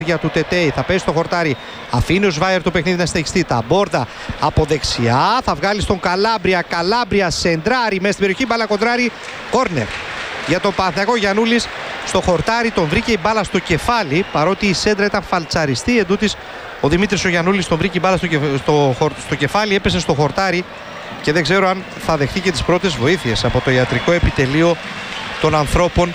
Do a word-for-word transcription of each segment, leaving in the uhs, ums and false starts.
για του Τετέι, θα πέσει στο χορτάρι, αφήνει ο Σβάιερ το παιχνίδι να συνεχιστεί. Τα Μπόρδα από δεξιά, θα βγάλει στον Καλάμπρια. Καλάμπρια σεντράρι μέσα στην περιοχή, μπάλα κοντράρι, κόρνερ για τον Παναθηναϊκό. Γιαννούλης στο χορτάρι, τον βρήκε η μπάλα στο κεφάλι, παρότι η σέντρα ήταν φαλτσαριστή. Εντούτοις ο Δημήτρης ο Γιαννούλης τον βρήκε η μπάλα στο, κεφ... στο... στο κεφάλι, έπεσε στο χορτάρι και δεν ξέρω αν θα δεχτεί και τις πρώτες βοήθειες από το ιατρικό επιτελείο των ανθρώπων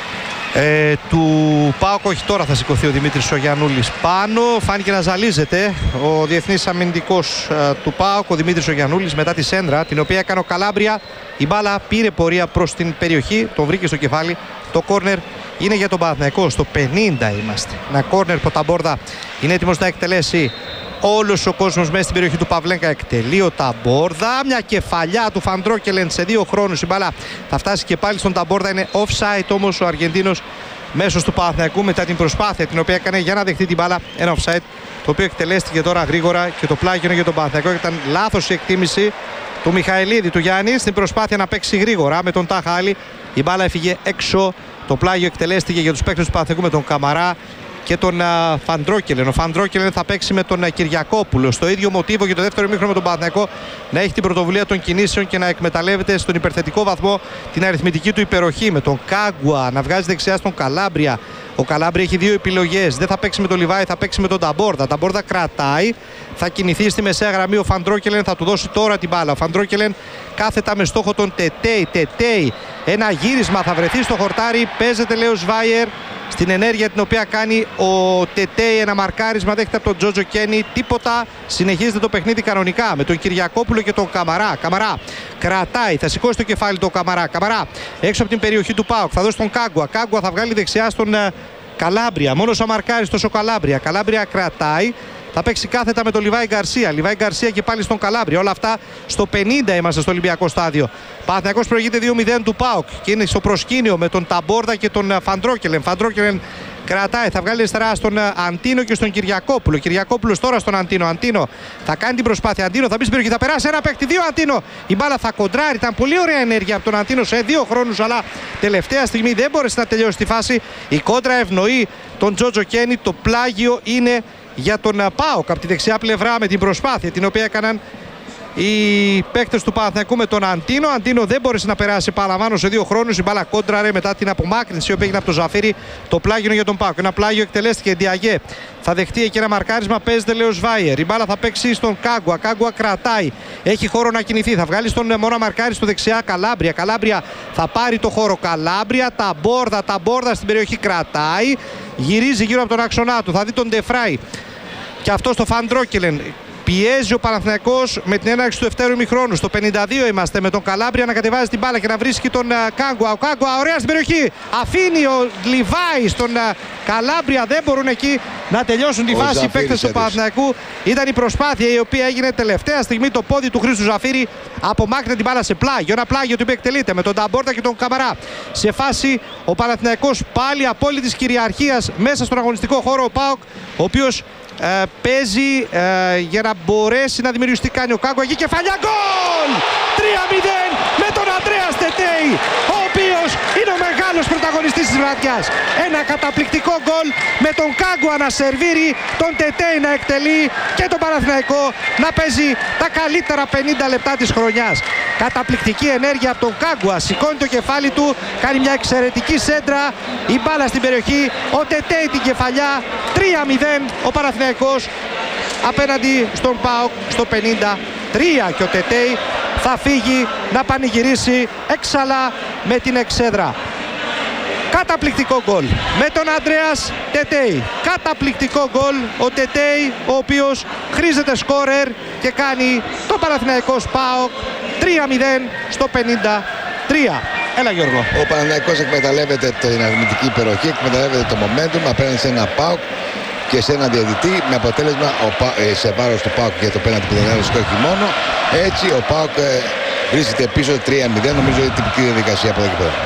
Ε, του ΠΑΟΚ. Όχι, τώρα θα σηκωθεί ο Δημήτρης ο Γιαννούλης πάνω. Φάνηκε να ζαλίζεται ο διεθνής αμυντικός ε, του ΠΑΟΚ, ο Δημήτρης ο Γιαννούλης, μετά τη σέντρα την οποία έκανε ο Καλάμπρια. Η μπάλα πήρε πορεία προς την περιοχή, τον βρήκε στο κεφάλι. Το κόρνερ είναι για τον Παναθηναϊκό. Στο πενήντα είμαστε. Ένα κόρνερ που τα Μπόρδα είναι έτοιμος να εκτελέσει. Όλος ο κόσμος μέσα στην περιοχή του Παυλέγκα, εκτελεί ο Ταμπόρδα. Μια κεφαλιά του Φαντρόκελεν σε δύο χρόνους. Η μπάλα θα φτάσει και πάλι στον Ταμπόρδα. Είναι offside όμως ο Αργεντίνος μέσος του Παναθηναϊκού μετά την προσπάθεια την οποία έκανε για να δεχτεί την μπάλα. Ένα offside το οποίο εκτελέστηκε τώρα γρήγορα και το πλάγιο για τον Παναθηναϊκό. Ήταν λάθος η εκτίμηση του Μιχαηλίδη, του Γιάννη, στην προσπάθεια να παίξει γρήγορα με τον Ταχάλη. Η μπάλα έφυγε έξω. Το πλάγιο εκτελέστηκε για τους παίκτες του Παναθηναϊκού με τον Καμαρά και τον uh, Φαντρόκελεν. Ο Φαντρόκελεν θα παίξει με τον uh, Κυριακόπουλο. Στο ίδιο μοτίβο για το δεύτερο ημίχρονο με τον Παναθηναϊκό, να έχει την πρωτοβουλία των κινήσεων και να εκμεταλλεύεται στον υπερθετικό βαθμό την αριθμητική του υπεροχή. Με τον Κάγκουα να βγάζει δεξιά στον Καλάμπρια. Ο Καλάμπρια έχει δύο επιλογές. Δεν θα παίξει με τον Λιβάη, θα παίξει με τον Ταμπόρδα. Ταμπόρδα κρατάει, θα κινηθεί στη μεσαία γραμμή. Ο Φαντρόκελεν θα του δώσει τώρα την μπάλα. Ο Φαντρόκελεν κάθετα με στόχο τον Τετέι. Τετέι, ένα γύρισμα θα βρεθεί στο χορτάρι. Παίζεται, λέει ο Σβάιερ, στην ενέργεια την οποία κάνει ο Τετέι. Ένα μαρκάρισμα δέχεται από τον Τζότζο Κένι. Τίποτα. Συνεχίζεται το παιχνίδι κανονικά με τον Κυριακόπουλο και τον Καμαρά. Καμαρά κρατάει, θα σηκώσει το κεφάλι του Καμαρά. Καμαρά έξω από την περιοχή του ΠΑΟΚ. Θα δώσει τον Κάγκουα. Κάγκουα θα βγάλει δεξιά στον uh, Καλάμπρια. Μόνος ο μαρκάριστος ο Καλάμπρια. Καλάμπρια κρατάει. Θα παίξει κάθετα με τον Λιβάη Γκαρσία. Λιβάη Γκαρσία και πάλι στον Καλάμπρια. Όλα αυτά στο πενήντα είμαστε στο Ολυμπιακό στάδιο. Παναθηναϊκός προηγείται δύο μηδέν του ΠΑΟΚ και είναι στο προσκήνιο με τον Ταμπόρδα και τον Φαντρόκελεν. Φαντρόκελεν κρατάει, θα βγάλει αριστερά στον Αντίνο και στον Κυριακόπουλο. Κυριακόπουλος τώρα στον Αντίνο. Αντίνο θα κάνει την προσπάθεια. Αντίνο θα μπει στην περιοχή, θα περάσει ένα παίκτη. Δύο Αντίνο. Η μπάλα θα κοντράρει. Ήταν πολύ ωραία ενέργεια από τον Αντίνο σε δύο χρόνους, αλλά τελευταία στιγμή δεν μπόρεσε να τελειώσει τη φάση. Η κόντρα ευνοεί τον Τζότζο Κένι. Το πλάγιο είναι για τον ΠΑΟΚ από τη δεξιά πλευρά με την προσπάθεια την οποία έκαναν οι παίκτες του Παναθηναϊκού με τον Αντίνο. Αντίνο δεν μπόρεσε να περάσει, παραμάνω σε δύο χρόνους. Η μπάλα κόντραρε μετά την απομάκρυνση η οποία έγινε από τον Ζαφίρι. Το πλάγιο για τον ΠΑΟΚ. Ένα πλάγιο εκτελέστηκε. Διαγέ θα δεχτεί εκεί ένα μαρκάρισμα. Παίζεται, λέει ο Σβάιερ. Η μπάλα θα παίξει στον Κάγκουα. Κάγκουα κρατάει. Έχει χώρο να κινηθεί. Θα βγάλει στον Μόρα μαρκάρι στο δεξιά. Καλάμπρια. Καλάμπρια θα πάρει το χώρο. Καλάμπρια. Τα Μπόρδα. Τα Μπόρδα στην περιοχή κρατάει. Γυρίζει γύρω από τον άξονά του. Θα δει τον Ντεφράι. Και αυτό στο Φαντρόκελεν. Πιέζει ο Παναθηναϊκός με την έναρξη του δευτέρου ημιχρόνου. Στο πενήντα δύο είμαστε με τον Καλάμπρια να κατεβάζει την μπάλα και να βρίσκει τον uh, Κάγκουα. Ο Κάγκουα ωραία στην περιοχή. Αφήνει ο Λιβάη στον uh, Καλάμπρια. Δεν μπορούν εκεί να τελειώσουν τη φάση οι παίκτες του Παναθηναϊκού. Ήταν η προσπάθεια η οποία έγινε τελευταία στιγμή. Το πόδι του Χρήστου Ζαφίρη απομάκρυνε την μπάλα σε πλάγιο. Ένα πλάγιο το οποίο εκτελείται με τον Ταμπόρτα και τον Καμαρά. Σε φάση ο Παναθηναϊκός πάλι απόλυτης κυριαρχίας μέσα στον αγωνιστικό χώρο. Ο ΠΑΟΚ, ο οποίος Ε, παίζει ε, για να μπορέσει να δημιουργηθεί. Κάνει ο Κάγκουα εκεί, κεφαλιά, γκολ! τρία μηδέν με τον Αντρέα Τετέι, ο οποίος είναι ο μεγάλος πρωταγωνιστής της βραδιάς. Ένα καταπληκτικό γκολ με τον Κάγκουα να σερβίρει, τον Τετέι να εκτελεί και τον Παναθηναϊκό να παίζει τα καλύτερα πενήντα λεπτά της χρονιάς. Καταπληκτική ενέργεια από τον Κάγκουα. Σηκώνει το κεφάλι του, κάνει μια εξαιρετική σέντρα. Η μπάλα στην περιοχή, ο Τετέι την κεφαλιά. τρία μηδέν ο Παναθηναϊκός απέναντι στον ΠΑΟΚ στο πενήντα τρία και ο Τετέι θα φύγει να πανηγυρίσει έξαλα με την εξέδρα. Καταπληκτικό γκολ με τον Αντρέας Τετέι. Καταπληκτικό γκολ ο Τετέι, ο οποίος χρήζεται σκόρερ και κάνει το Παναθηναϊκός ΠΑΟΚ τρία μηδέν στο πενήντα τρία. Έλα Γιώργο. Ο Παναθηναϊκός εκμεταλλεύεται την αριθμητική υπεροχή, εκμεταλλεύεται το momentum απέναντι σε ένα ΠΑΟΚ και σε ένα διαιτητή, με αποτέλεσμα ο Πα... ε, σε βάρος του ΠΑΟΚ για το πέναντι που δεν έδωσε και όχι μόνο. Έτσι ο ΠΑΟΚ ε, βρίσκεται πίσω τρία μηδέν. Νομίζω είναι τυπική διαδικασία από εδώ και πέρα.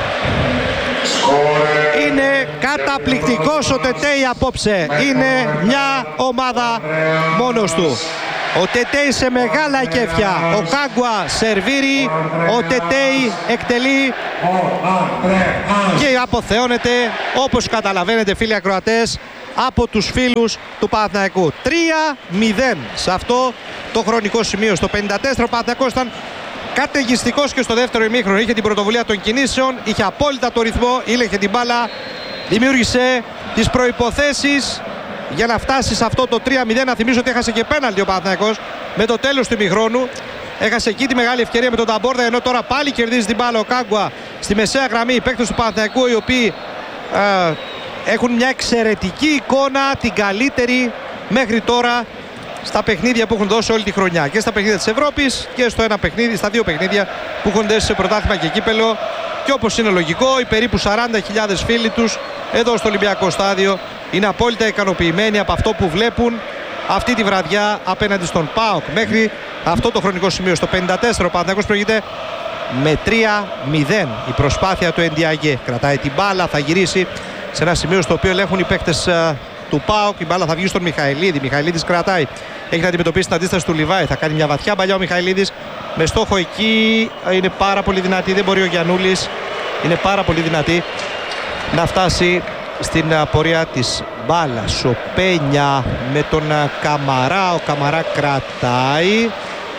Είναι καταπληκτικός ο Τετέι απόψε. Είναι μια ομάδα μόνος του. Ο Τετέι σε μεγάλα κέφια. Ο Κάγκουα σερβίρει. Ο Τετέι εκτελεί και αποθεώνεται. Όπως καταλαβαίνετε, φίλοι ακροατές, από τους φίλους του Παναθηναϊκού. τρία μηδέν σε αυτό το χρονικό σημείο. Στο πενήντα τέσσερα ο Παναθηναϊκός ήταν καταιγιστικός και στο δεύτερο ημίχρονο. Είχε την πρωτοβουλία των κινήσεων, είχε απόλυτα το ρυθμό, ήλεγε την μπάλα, δημιούργησε τις προϋποθέσεις για να φτάσει σε αυτό το τρία μηδέν. Να θυμίσω ότι έχασε και πέναλτι ο Παναθηναϊκός με το τέλος του ημιχρόνου. Έχασε εκεί τη μεγάλη ευκαιρία με τον Ταμπόρδα, ενώ τώρα πάλι κερδίζει την μπάλα ο Κάγκουα στη μεσαία γραμμή. Οι παίκτες του Παναθηναϊκού, οι οποίοι ε, έχουν μια εξαιρετική εικόνα, την καλύτερη μέχρι τώρα στα παιχνίδια που έχουν δώσει όλη τη χρονιά. Και στα παιχνίδια της Ευρώπης και στο ένα παιχνίδι, στα δύο παιχνίδια που έχουν δέσει σε πρωτάθλημα και κύπελο. Και όπως είναι λογικό, οι περίπου σαράντα χιλιάδες φίλοι τους εδώ στο Ολυμπιακό Στάδιο είναι απόλυτα ικανοποιημένοι από αυτό που βλέπουν αυτή τη βραδιά απέναντι στον ΠΑΟΚ. Μέχρι αυτό το χρονικό σημείο, στο πενήντα τέσσερα, ο Παναθηναϊκός προηγείται με τρία μηδέν. Η προσπάθεια του Ενδιαγέ κρατάει την μπάλα, θα γυρίσει σε ένα σημείο στο οποίο ελέγχουν οι παίκτες του ΠΑΟΚ. Η μπάλα θα βγει στον Μιχαηλίδη. Μιχαηλίδης κρατάει. Έχει να αντιμετωπίσει την αντίσταση του Λιβάη. Θα κάνει μια βαθιά παλιά ο Μιχαηλίδης. Με στόχο εκεί, είναι πάρα πολύ δυνατή. Δεν μπορεί ο Γιαννούλης. Είναι πάρα πολύ δυνατή να φτάσει στην πορεία της μπάλας. Ο Πένια με τον Καμαρά. Ο Καμαρά κρατάει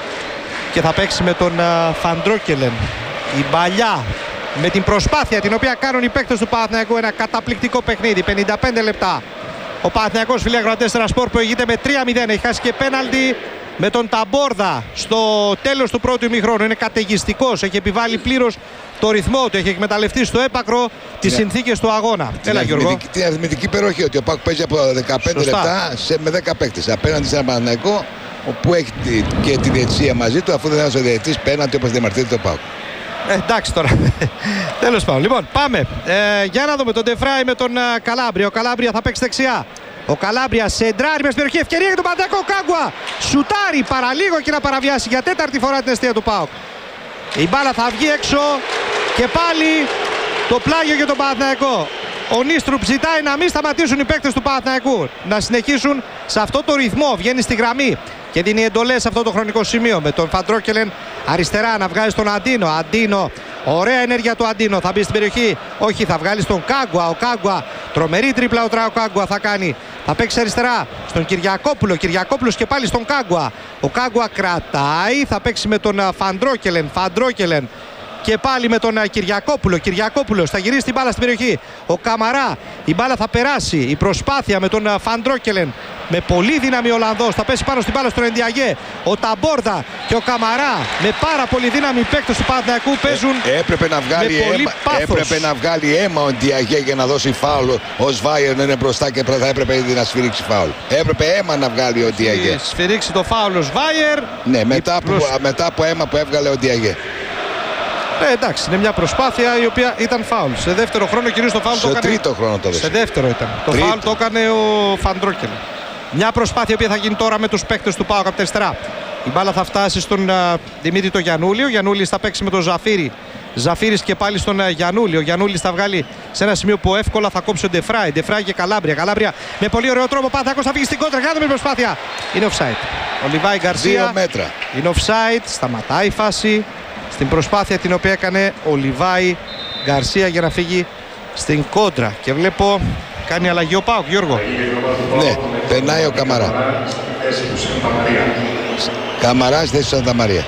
και θα παίξει με τον Φαντρόκελεν. Η μπαλιά με την προσπάθεια την οποία κάνουν οι παίκτες του Παναθηναϊκού. Ένα καταπληκτικό παιχνίδι. πενήντα πέντε λεπτά. Ο Παναθηναϊκός, φίλοι ακροατές, ένα σπορ που ηγείται με τρία μηδέν. Έχει χάσει και πέναλτι με τον Ταμπόρδα στο τέλος του πρώτου ημιχρόνου. Είναι καταιγιστικός. Έχει επιβάλει πλήρως το ρυθμό του. Έχει εκμεταλλευτεί στο έπακρο τις ναι. συνθήκες του αγώνα. Την Έλα, Γιώργο. Την αριθμητική υπεροχή ότι ο ΠΑΟΚ παίζει από δεκαπέντε Σωστά. λεπτά σε, με δέκα παίκτες. Απέναντι σε ένα Παναθηναϊκό που έχει τη, και τη διαιτησία μαζί του, αφού δεν είναι ο διαιτητής πέναντι όπως διαμαρτύρεται το ΠΑΟΚ. Ε, εντάξει τώρα. Τέλος πάντων. Λοιπόν, πάμε. Ε, για να δούμε τον Ντεφράι με τον uh, Καλάμπρια. Ο Καλάμπρια θα παίξει δεξιά. Ο Καλάμπρια σεντράρει με στην περιοχή. Ευκαιρία για τον Παναθηναϊκό. Κάγκουα σουτάρει παραλίγο και να παραβιάσει για τέταρτη φορά την εστία του ΠΑΟΚ. Η μπάλα θα βγει έξω και πάλι το πλάγιο για τον Παναθηναϊκό. Ο Νίστρουπ ζητάει να μην σταματήσουν οι παίκτες του Παναθηναϊκού, να συνεχίσουν σε αυτό το ρυθμό. Βγαίνει στη γραμμή και δίνει εντολές σε αυτό το χρονικό σημείο με τον Φαντρόκελεν αριστερά να βγάζει στον Αντίνο. Αντίνο, ωραία ενέργεια του Αντίνο, θα μπει στην περιοχή. Όχι, θα βγάλει στον Κάγκουα. Ο Κάγκουα, τρομερή τρίπλα ο Κάγκουα θα κάνει. Θα παίξει αριστερά στον Κυριακόπουλο. Κυριακόπουλος και πάλι στον Κάγκουα. Ο Κάγκουα κρατάει, θα παίξει με τον Φαντρόκελεν. Φαντρόκελεν και πάλι με τον Κυριακόπουλο. Κυριακόπουλος θα γυρίσει την μπάλα στην περιοχή. Ο Καμαρά, η μπάλα θα περάσει. Η προσπάθεια με τον Φαντρόκελεν. Με πολύ δύναμη ο Ολλανδός. Θα πέσει πάνω στην μπάλα στον Ενδιαγέ. Ο Ταμπόρδα και ο Καμαρά με πάρα πολύ δύναμη παίκτες του Παναθηναϊκού παίζουν. Ε, έπρεπε να βγάλει με πολύ αίμα, πάθος. έπρεπε να βγάλει αίμα ο Ενδιαγέ για να δώσει φάουλ. Ο Σβάιερ να είναι μπροστά και θα έπρεπε ήδη να σφυρίξει φάουλ. Έπρεπε αίμα να βγάλει ο Ενδιαγέ. Σφυρίξει το φάουλ ο Σβάιερ. Ναι, μετά, προς... από, μετά από αίμα που έβγαλε ο Ενδιαγέ. Ε, εντάξει, είναι μια προσπάθεια η οποία ήταν φάουλ. Σε δεύτερο χρόνο κυρίως το φάουλ το έκανε. Σε τρίτο χρόνο το Σε δεύτερο ήταν. Το τρίτο. φάουλ το έκανε ο Φαντρόκελ. Μια προσπάθεια η οποία θα γίνει τώρα με τους παίκτες του ΠΑΟΚ από τα αριστερά. Η μπάλα θα φτάσει στον uh, Δημήτρη το Γιαννούλη. Ο Γιαννούλης θα παίξει με τον Ζαφύρη. Ζαφύρης και πάλι στον uh, Γιαννούλη. Ο Γιαννούλης θα βγάλει σε ένα σημείο που εύκολα θα κόψει ο Ντεφράι. Ντεφράι και Καλάμπρια. Καλάμπρια με πολύ ωραίο τρόπο. Παναθηναϊκός θα φύγει στην κόντρα. Κάνουμε προσπάθεια. Είναι offside. Ο Λιβάη Γκαρσία. Δύο μέτρα. Είναι offside. Σταματάει η φάση στην προσπάθεια την οποία έκανε ο Λιβάη Γκαρσία για να φύγει στην κόντρα. Και βλέπω κάνει αλλαγή ο ΠΑΟΚ, Γιώργο. Ναι, περνάει ο Καμαρά. Καμαρά στη θέση του Σανταμαρία.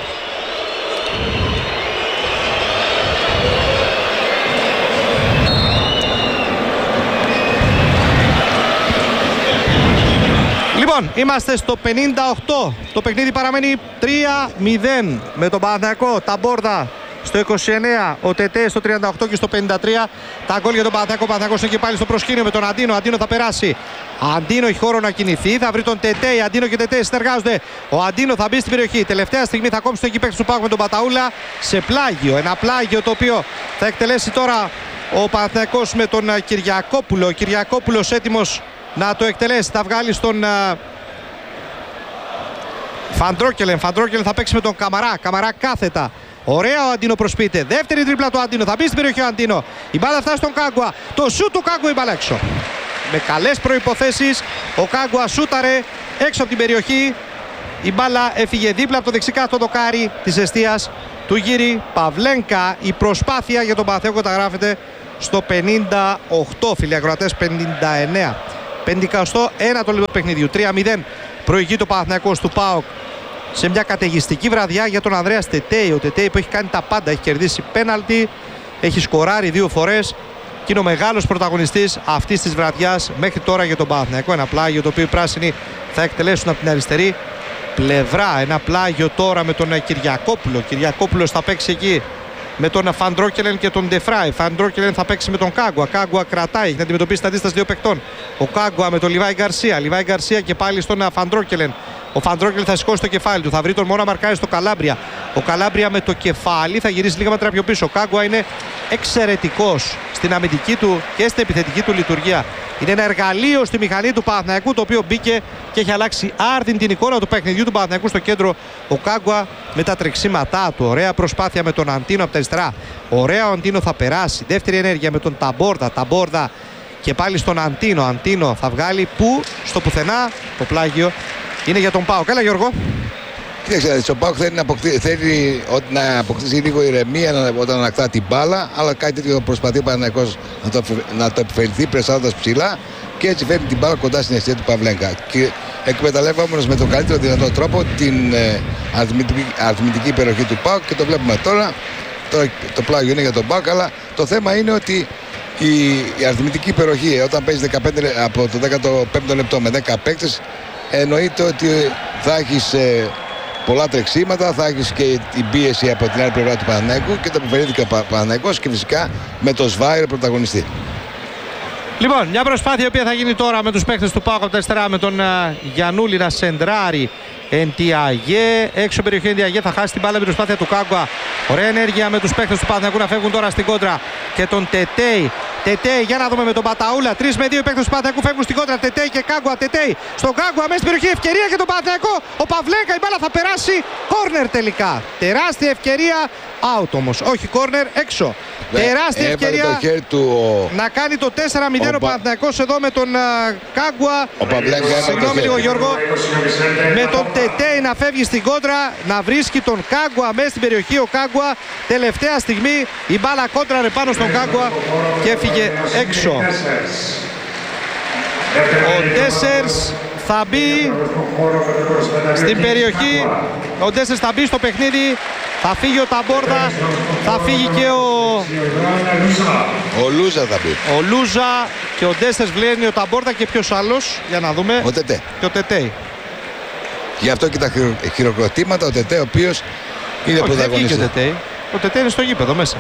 Λοιπόν, είμαστε στο πενήντα οκτώ. Το παιχνίδι παραμένει τρία μηδέν με τον Παναθηναϊκό. Ταμπόρδα στο είκοσι εννέα, ο Τετέ στο τριάντα οκτώ και στο πενήντα τρία. Τα γκολ για τον Παναθηναϊκό. Ο Παναθηναϊκός είναι και πάλι στο προσκήνιο με τον Αντίνο. Αντίνο θα περάσει. Αντίνο έχει χώρο να κινηθεί. Θα βρει τον Τετέ. Αντίνο και Τετέ συνεργάζονται. Ο Αντίνο θα μπει στην περιοχή. Τελευταία στιγμή θα κόψει το εκεί παίκτη του ΠΑΟΚ με τον Παταούλα σε πλάγιο. Ένα πλάγιο το οποίο θα εκτελέσει τώρα ο Παναθηναϊκός με τον Κυριακόπουλο. Ο Κυριακόπουλος έτοιμος να το εκτελέσει. Θα βγάλει στον uh, Φαντρόκελεν. Φαντρόκελεν θα παίξει με τον Καμαρά. Καμαρά κάθετα. Ωραία ο Αντίνο προσποιείται. Δεύτερη τρίπλα του Αντίνο. Θα μπει στην περιοχή ο Αντίνο. Η μπάλα φτάσει στον Κάγκουα. Το σούτ του Κάγκουα, η μπάλα έξω. Με καλές προϋποθέσεις ο Κάγκουα σούταρε έξω από την περιοχή. Η μπάλα έφυγε δίπλα από το δεξικάτω δοκάρι της εστίας του Γύρι Παυλένκα. Η προσπάθεια για τον Παναθηναϊκό καταγράφεται στο πενήντα οκτώ, φίλοι ακροατές. πενήντα εννέα πενηκοστό ένατο λεπτό του παιχνιδιού. τρία μηδέν προηγεί το Παναθηναϊκός του ΠΑΟΚ σε μια καταιγιστική βραδιά για τον Ανδρέα Τετέι. Ο Τετέι που έχει κάνει τα πάντα, έχει κερδίσει πέναλτι, έχει σκοράρει δύο φορές και είναι ο μεγάλος πρωταγωνιστής αυτής της βραδιάς μέχρι τώρα για τον Παναθηναϊκό. Ένα πλάγιο το οποίο οι πράσινοι θα εκτελέσουν από την αριστερή πλευρά. Ένα πλάγιο τώρα με τον Κυριακόπουλο. Κυριακόπουλος θα παίξει εκεί με τον Φαντρόκελεν και τον Ντεφράι. Φαντρόκελεν θα παίξει με τον Κάγκουα. Κάγκουα κρατάει, έχει να αντιμετωπίσει την αντίσταση δύο παικτών. Ο Κάγκουα με τον Λιβάη Γκαρσία. Λιβάη Γκαρσία και πάλι στον Φαντρόκελεν. Ο Φαντρόκελεν θα σηκώσει το κεφάλι του. Θα βρει τον μόνο μαρκάρι στο Καλάμπρια. Ο Καλάμπρια με το κεφάλι θα γυρίσει λίγα μέτρα πιο πίσω. Ο Κάγκουα είναι εξαιρετικός στην αμυντική του και στην επιθετική του λειτουργία. Είναι ένα εργαλείο στη μηχανή του Παναθηναϊκού, το οποίο μπήκε και έχει αλλάξει άρδιν την εικόνα του παιχνιδιού του Παναθηναϊκού στο κέντρο. Ο Κάγκουα με τα τρεξίματά του. Ωραία προσπάθεια με τον Αντίνο από τα αριστερά. Ωραία, ο Αντίνο θα περάσει. Δεύτερη ενέργεια με τον Ταμπόρδα. Ταμπόρδα και πάλι στον Αντίνο. Αντίνο θα βγάλει που στο πουθενά. Το πλάγιο είναι για τον ΠΑΟΚ. Έλα Γιώργο. Κοίταξε, ο ΠΑΟΚ θέλει, να, αποκτήσει, θέλει να αποκτήσει λίγο ηρεμία όταν ανακτά την μπάλα, αλλά κάτι τέτοιο προσπαθεί ο Παναθηναϊκός να το, να το επιφελθεί πρεσάροντας ψηλά και έτσι φέρνει την μπάλα κοντά στην αιστεία του Παυλέγκα. Και εκμεταλλεύομενος με τον καλύτερο δυνατό τρόπο την ε, αριθμητική, αριθμητική υπεροχή του ΠΑΟΚ και το βλέπουμε τώρα. Τώρα το πλάγιο είναι για τον ΠΑΟΚ, αλλά το θέμα είναι ότι η, η αριθμητική υπεροχή όταν παίζει δεκαπέντε από το δέκατο πέμπτο λεπτό με δέκα παίκτες, εννοείται ότι θα έχεις ε, πολλά τρεξίματα, θα έχεις και την πίεση από την άλλη πλευρά του Παναθηναϊκού και το επιφέρθηκε ο Παναθηναϊκός και φυσικά με το Σβάιρ πρωταγωνιστή. Λοιπόν, μια προσπάθεια η οποία θα γίνει τώρα με τους παίκτες του ΠΑΟΚ από τα αριστερά, με τον uh, Γιαννούλη να σεντράρει Εντιαγέ. Έξω περιοχή Εντιαγέ θα χάσει την μπάλα με την προσπάθεια του Κάγκουα. Ωραία ενέργεια με τους παίκτες του Παναθηναϊκού να φεύγουν τώρα στην κόντρα και τον Τετέι. Τετέι, για να δούμε με τον Παταούλα. τρία με δύο οι παίκτες του Παναθηναϊκού φεύγουν στην κόντρα. Τετέι και Κάγκουα. Τετέι στον Κάγκουα μέσα στην περιοχή. Ευκαιρία για τον Παναθηναϊκό. Ο Παυλέγκα, η μπάλα θα περάσει. Κόρνερ τελικά. Τεράστια ευκαιρία. Out όμως. Όχι κόρνερ, έξω. Βε, τεράστια ευκαιρία το χέρι του, ο... να κάνει το τέσσερα μηδέν ο, ο Παναθηναϊκός εδώ με τον uh, Κάγκουα. Ο Παυλέγκα. Συγγνώμη λίγο Γιώργο. Με τον Τετέι να φεύγει στην κόντρα, να βρίσκει τον Κάγκουα μέσα στην περιοχή. Ο Κάγκουα τελευταία στιγμή η μπάλα κόντραρε πάνω στον Κάγκουα και έφυγε έξω. Ο Ντέσσερς θα μπει στην περιοχή. Ο Ντέσσερς θα μπει στο παιχνίδι. Θα φύγει ο Ταμπόρδα. Θα φύγει και ο... Ο Λούζα θα μπει. Ο Λούζα και ο Ντέσσερς βλέπει ο Ταμπόρδα και ποιος άλλος. Για να δούμε. Ο Τετέ. Και ο Τετέι. Γι' αυτό και τα χειροκροτήματα, ο Τετέ ο οποίος είναι πρωταγωνιστής. Ο Τετέ. Ο Τετέ είναι στο γήπεδο μέσα.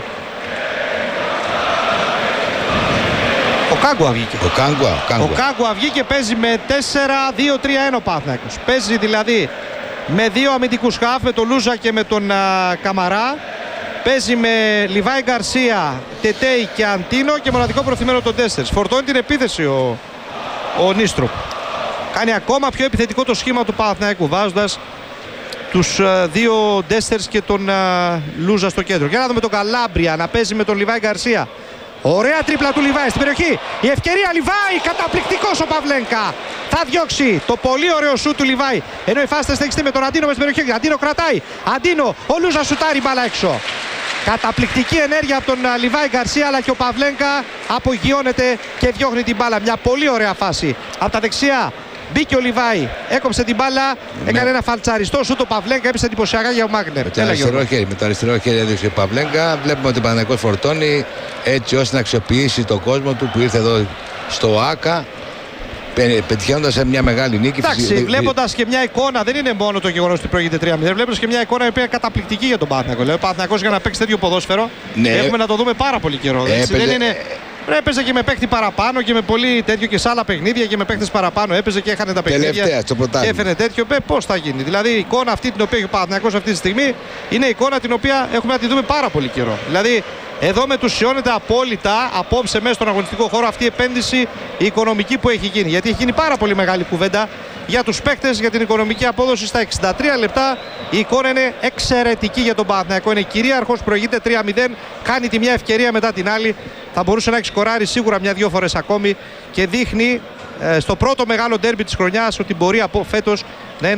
Ο Κάγκουα βγήκε. Ο Κάγκουα, ο Κάγκουα. Ο Κάγκουα βγήκε, παίζει με τέσσερα δύο τρία ένα ο Παναθηναϊκός. Παίζει δηλαδή με δύο αμυντικούς χαφ, με τον Λούζα και με τον α, Καμαρά. Παίζει με Λιβάη Γκαρσία, Τετέι και Αντίνο και μοναδικό προθυμένο τον Ντέσσερς. Φορτώνει την επίθεση ο, ο Νίστροπ. Κάνει ακόμα πιο επιθετικό το σχήμα του Παναθηναϊκού, βάζοντας τους uh, δύο Ντέσσερς και τον uh, Λούζα στο κέντρο. Για να δούμε τον Καλάμπρια να παίζει με τον Λιβάη Γκαρσία. Ωραία τρίπλα του Λιβάη στην περιοχή. Η ευκαιρία Λιβάη, καταπληκτικός ο Παυλέγκα. Θα διώξει το πολύ ωραίο σου του Λιβάη. Ενώ η φάση θα στέξει με τον Αντίνο με στην περιοχή. Αντίνο κρατάει. Αντίνο, ο Λούζα σουτάρει μπάλα έξω. Καταπληκτική ενέργεια από τον Λιβάη Γκαρσία, αλλά και ο Παυλέγκα απογειώνεται και διώχνει την μπάλα. Μια πολύ ωραία φάση. Από τα δεξιά μπήκε ο Λιβάη, έκοψε την μπάλα, ναι. Έκανε ένα φαλτσαριστό σου, το Παυλέγκα έπεισε εντυπωσιακά για ο Μάγνερ. Με το αριστερό χέρι, με το αριστερό χέρι έδειξε ο Παυλέγκα. Βλέπουμε ότι ο Παναθηναϊκός φορτώνει έτσι ώστε να αξιοποιήσει τον κόσμο του που ήρθε εδώ στο ΆΚΑ, πετυχαίνοντας σε μια μεγάλη νίκη. Εντάξει, βλέποντας και μια εικόνα, δεν είναι μόνο το γεγονός ότι προηγείται τρία μηδέν. Βλέποντας και μια εικόνα η οποία είναι καταπληκτική για τον Παναθηναϊκό. Δηλαδή, ο Παναθηναϊκός για να παίξει τέτοιο ποδόσφαιρο, ναι, έχουμε να το δούμε πάρα πολύ καιρό. Έπαιζε... Δεν είναι... Έπαιζε και με παίκτη παραπάνω και με πολύ τέτοιο και σε άλλα παιχνίδια και με παίκτες παραπάνω. Έπαιζε και έχανε τα παιχνίδια. Και έφερε τέτοιο. Πώς θα γίνει. Δηλαδή η εικόνα αυτή την οποία έχει ο Παναθηναϊκός αυτή τη στιγμή είναι η εικόνα την οποία έχουμε να τη δούμε πάρα πολύ καιρό. Δηλαδή εδώ μετουσιώνεται απόλυτα απόψε μέσα στον αγωνιστικό χώρο αυτή η επένδυση η οικονομική που έχει γίνει. Γιατί έχει γίνει πάρα πολύ μεγάλη κουβέντα για τους παίκτες, για την οικονομική απόδοση στα εξήντα τρία λεπτά. Η εικόνα είναι εξαιρετική για τον Παναθηναϊκό. Είναι κυρίαρχος, προηγείται τρία μηδέν, κάνει τη μια ευκαιρία μετά την άλλη. Θα μπορούσε να έχει σκοράρει σίγουρα μια-δύο φορές ακόμη και δείχνει ε, στο πρώτο μεγάλο ντέρμπι της χρονιάς ότι μπορεί από φέτος να είναι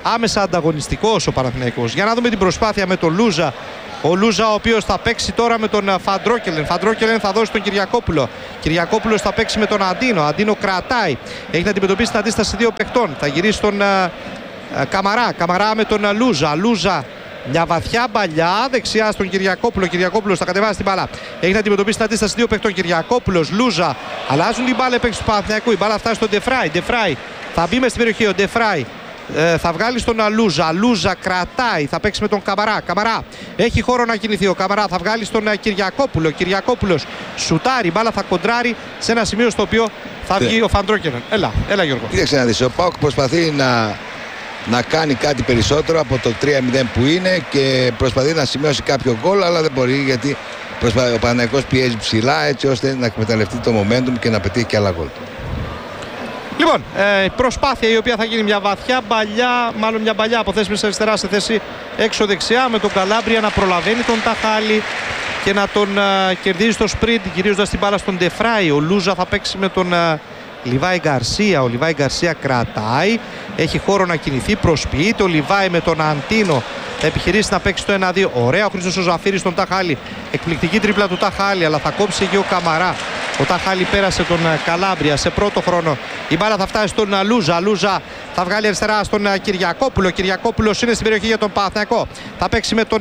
άμεσα ανταγωνιστικός ο Παναθηναϊκός. Για να δούμε την προσπάθεια με τον Λούζα. Ο Λούζα, ο οποίος θα παίξει τώρα με τον Φαντρόκελεν. Φαντρόκελεν θα δώσει τον Κυριακόπουλο. Κυριακόπουλος θα παίξει με τον Αντίνο. Αντίνο κρατάει. Έχει να αντιμετωπίσει την αντίσταση δύο παιχτών. Θα γυρίσει τον uh, uh, Καμαρά. Καμαρά με τον uh, Λούζα. Λούζα. Μια βαθιά μπαλιά δεξιά στον Κυριακόπουλο. Κυριακόπουλος θα κατεβάσει την μπάλα. Έχει να αντιμετωπίσει την αντίσταση δύο παιχτών. Κυριακόπουλος, Λούζα. Αλλάζουν την μπάλα παίξει του Παναθηναϊκού. Η μπάλα φτάσει στον Ντεφράι. Ντεφράι θα μπει μες στην περιοχή. Ο Ντεφράι ε, θα βγάλει στον Λούζα. Λούζα κρατάει. Θα παίξει με τον Καμαρά. Καμαρά έχει χώρο να κινηθεί. Ο Καμαρά θα βγάλει στον uh, Κυριακόπουλο. Κυριακόπουλος σουτάρει. Η μπάλα θα κοντράρει σε ένα σημείο στο οποίο θα βγει yeah. ο Φαντρόκελεν. Έλα, έλα Γιώργο. Κοίταξε να δεις. Ο ΠΑΟΚ προσπαθεί να. να κάνει κάτι περισσότερο από το τρία μηδέν που είναι και προσπαθεί να σημειώσει κάποιο γκολ, αλλά δεν μπορεί γιατί προσπαθεί, ο Παναθηναϊκός πιέζει ψηλά έτσι ώστε να εκμεταλλευτεί το momentum και να πετύχει και άλλα γκολ. Λοιπόν, ε, προσπάθεια η οποία θα γίνει μια βαθιά μπαλιά, μάλλον μια μπαλιά από θέση μέσα αριστερά σε θέση έξω δεξιά, με τον Καλάμπρια να προλαβαίνει τον Ταχάλη και να τον ε, κερδίζει στο σπριντ, γυρίζοντας την μπάλα στον Ντεφράι. Ο Λούζα θα παίξει με τον ε, Λιβάη Γκαρσία. Ο Λιβάη Γκαρσία κρατάει. Έχει χώρο να κινηθεί. Προσποιείται ο Λιβάη με τον Αντίνο. Θα επιχειρήσει να παίξει το ένα δύο. Ωραία ο Χρήστος ο Ζαφύρης στον Ταχάλη. Εκπληκτική τρίπλα του Ταχάλη. Αλλά θα κόψει και ο Καμαρά. Ο Ταχάλη πέρασε τον Καλάμπρια σε πρώτο χρόνο. Η μπάλα θα φτάσει στον Λούζα. Λούζα θα βγάλει αριστερά στον Κυριακόπουλο. Κυριακόπουλος είναι στην περιοχή για τον Παναθηναϊκό. Θα παίξει με τον.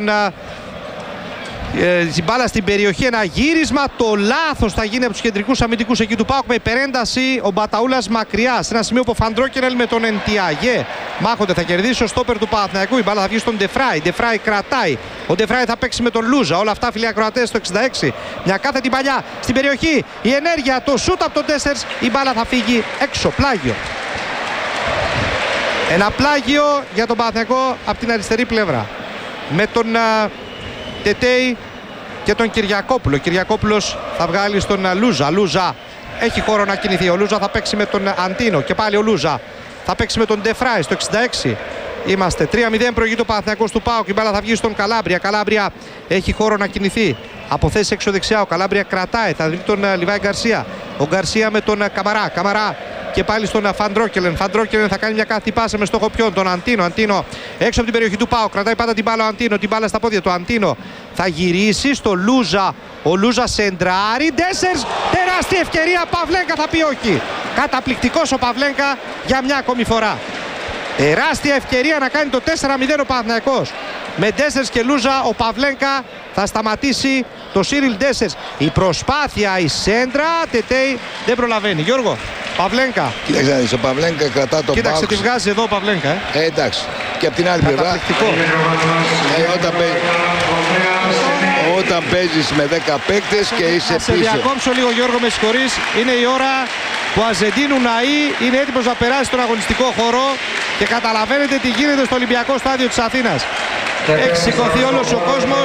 Ε, την μπάλα στην περιοχή, ένα γύρισμα. Το λάθος θα γίνει από τους κεντρικούς αμυντικούς εκεί του ΠΑΟΚ με υπερένταση. Ο Μπαταούλας μακριά σε ένα σημείο που ο Φαντρόκελεν με τον Εντιαγέ μάχονται. Θα κερδίσει ο στόπερ του Παναθηναϊκού. Η μπάλα θα βγει στον Ντεφράι. Ντεφράι κρατάει. Ο Ντεφράι θα παίξει με τον Λούζα. Όλα αυτά φιλιά Κροατές στο εξήντα έξι. Μια κάθετη παλιά στην περιοχή. Η ενέργεια, το σούτ από τον Ντέσσερς. Η μπάλα θα φύγει έξω. Πλάγιο. Ένα πλάγιο για τον Παναθηναϊκό από την αριστερή πλευρά. Με τον Τετέι και τον Κυριακόπουλο. Κυριακόπουλος θα βγάλει στον Λούζα. Λούζα έχει χώρο να κινηθεί. Ο Λούζα θα παίξει με τον Αντίνο. Και πάλι ο Λούζα θα παίξει με τον Ντεφράι στο εξήντα έξι. Είμαστε τρία μηδέν, προηγείται ο Παναθηναϊκός του ΠΑΟΚ. Η μπάλα θα βγει στον Καλάμπρια. Καλάμπρια έχει χώρο να κινηθεί. Από θέση έξω δεξιά. Ο Καλάμπρια κρατάει. Θα δει τον Λιβάη Γκαρσία. Ο Γκαρσία με τον Καμαρά. Καμαρά και πάλι στον Φαντρόκελεν. Φαντρόκελεν θα κάνει μια κάθετη πάσα με στόχο ποιον? Τον Αντίνο. Αντίνο έξω από την περιοχή του ΠΑΟΚ. Κρατάει πάντα την μπάλα ο Αντίνο. Την μπάλα στα πόδια του. Αντίνο θα γυρίσει στο Λούζα. Ο Λούζα σεντράρει. Ντέσσερς. Τεράστια ευκαιρία. Παυλένκα θα πει όχι. Καταπληκτικός ο Παυλένκα για μια ακόμη φορά. Τεράστια ευκαιρία να κάνει το τέσσερα μηδέν ο Παναθηναϊκός. Με Ντέσσερς και Λούζα ο Παυλένκα θα σταματήσει το Σίριλ Ντέσσερς. Η προσπάθεια, η σέντρα, Τετέι δεν προλαβαίνει. Γιώργο, Παυλένκα. Κοίταξε να δεις, ο Παυλένκα κρατά το Κοίταξε, box. τη βγάζει εδώ ο Παυλένκα. Ε. Ε, εντάξει. Και από την άλλη πλευρά, ε, όταν, παί... όταν παίζεις με δέκα παίκτες και είσαι πίσω. Θα σε διακόψω λίγο Γιώργο, με συγχωρείς. Είναι η ώρα που Αζεντίνου Ναΐ είναι έτοιμος να περάσει στον αγωνιστικό χώρο και καταλαβαίνετε τι γίνεται στο Ολυμπιακό Στάδιο της Αθήνας. Έχει σηκωθεί όλος ο κόσμος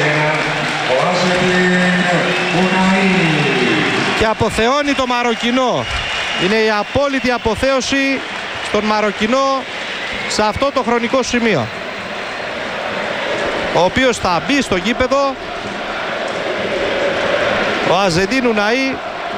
και αποθεώνει το Μαροκινό. Είναι η απόλυτη αποθέωση στον Μαροκινό σε αυτό το χρονικό σημείο, ο οποίος θα μπει στο γήπεδο, ο Αζεντίνου Ναΐ,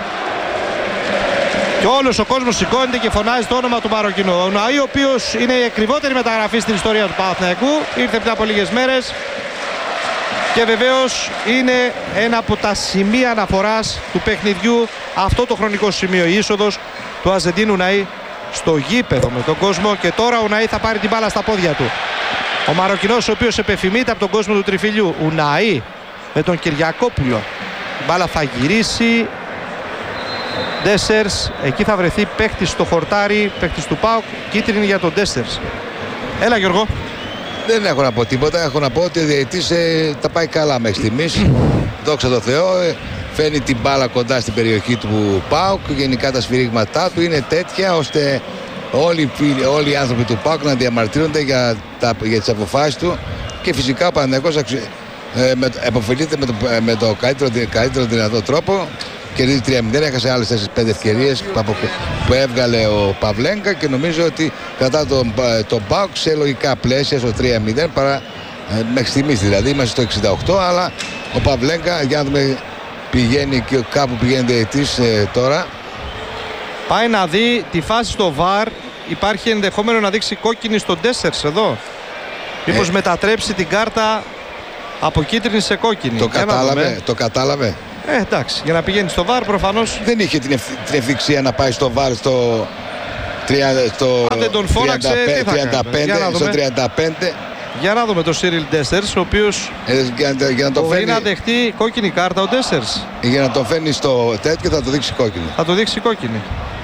και όλος ο κόσμος σηκώνεται και φωνάζει το όνομα του Μαροκινού. Ο Ναΐ, ο οποίος είναι η ακριβότερη μεταγραφή στην ιστορία του Παναθηναϊκού, ήρθε πριν από λίγες μέρες και βεβαίως είναι ένα από τα σημεία αναφοράς του παιχνιδιού αυτό το χρονικό σημείο, η είσοδος του Αζεντίνου Ναΐ στο γήπεδο με τον κόσμο. Και τώρα ο Ναΐ θα πάρει την μπάλα στα πόδια του. Ο Μαροκινός, ο οποίος επεφημείται από τον κόσμο του τριφυλιού. Ο Ναΐ με τον Κυριακόπουλο. Η μπάλα θα γυρίσει. Ντέσσερς, εκεί θα βρεθεί παίχτης στο χορτάρι, παίχτης του ΠΑΟΚ, κίτρινη για τον Ντέσσερς. Έλα Γιώργο. Δεν έχω να πω τίποτα, έχω να πω ότι ο διαιτητής ε, τα πάει καλά μέχρι στιγμής. Δόξα τω Θεώ, ε, φέρνει την μπάλα κοντά στην περιοχή του ΠΑΟΚ, γενικά τα σφυρίγματά του είναι τέτοια ώστε όλοι, όλοι οι άνθρωποι του ΠΑΟΚ να διαμαρτύρονται για, τα, για τις αποφάσεις του και φυσικά ο Παναθηναϊκός επωφελείται με το, με το καλύτερο, καλύτερο δυνατό τρόπο. Κερδίζει τρία μηδέν, έχασε άλλες τέσσερις πέντε ευκαιρίες που, που έβγαλε ο Παυλένκα και νομίζω ότι κατά τον το ΠΑΟΚ σε λογικά πλαίσια στο τρία μηδέν παρά μέχρι στιγμής, δηλαδή είμαστε στο εξήντα οκτώ, αλλά ο Παυλένκα, για να δούμε, πηγαίνει και κάπου πηγαίνει διαιτητής ε, τώρα. Πάει να δει τη φάση στο βαρ υπάρχει ενδεχόμενο να δείξει κόκκινη στον Ντέσσερς εδώ. Μήπως Ε. μετατρέψει την κάρτα από κίτρινη σε κόκκινη. Το Για να κατάλαβε, δούμε. το κατάλαβε. Ε, εντάξει, για να πηγαίνει στο βαρ προφανώς. Δεν είχε την, ευθ, την ευθυξία να πάει στο βάρ στο, τριάντα, στο Αν δεν τον φώναξε, τι θα τριάντα κάνει, για να πέντε, δούμε. στο τριάντα πέντε. Για να δούμε τον Σίριλ Ντέσσερς, ο οποίος Ε, για, να- για, να το μπορεί φέρνει, να δεχτεί κόκκινη κάρτα ο Ντέσσερς. για να το φέρνει στο τέτοιο θα το δείξει κόκκινο. Θα το δείξει κόκκινη.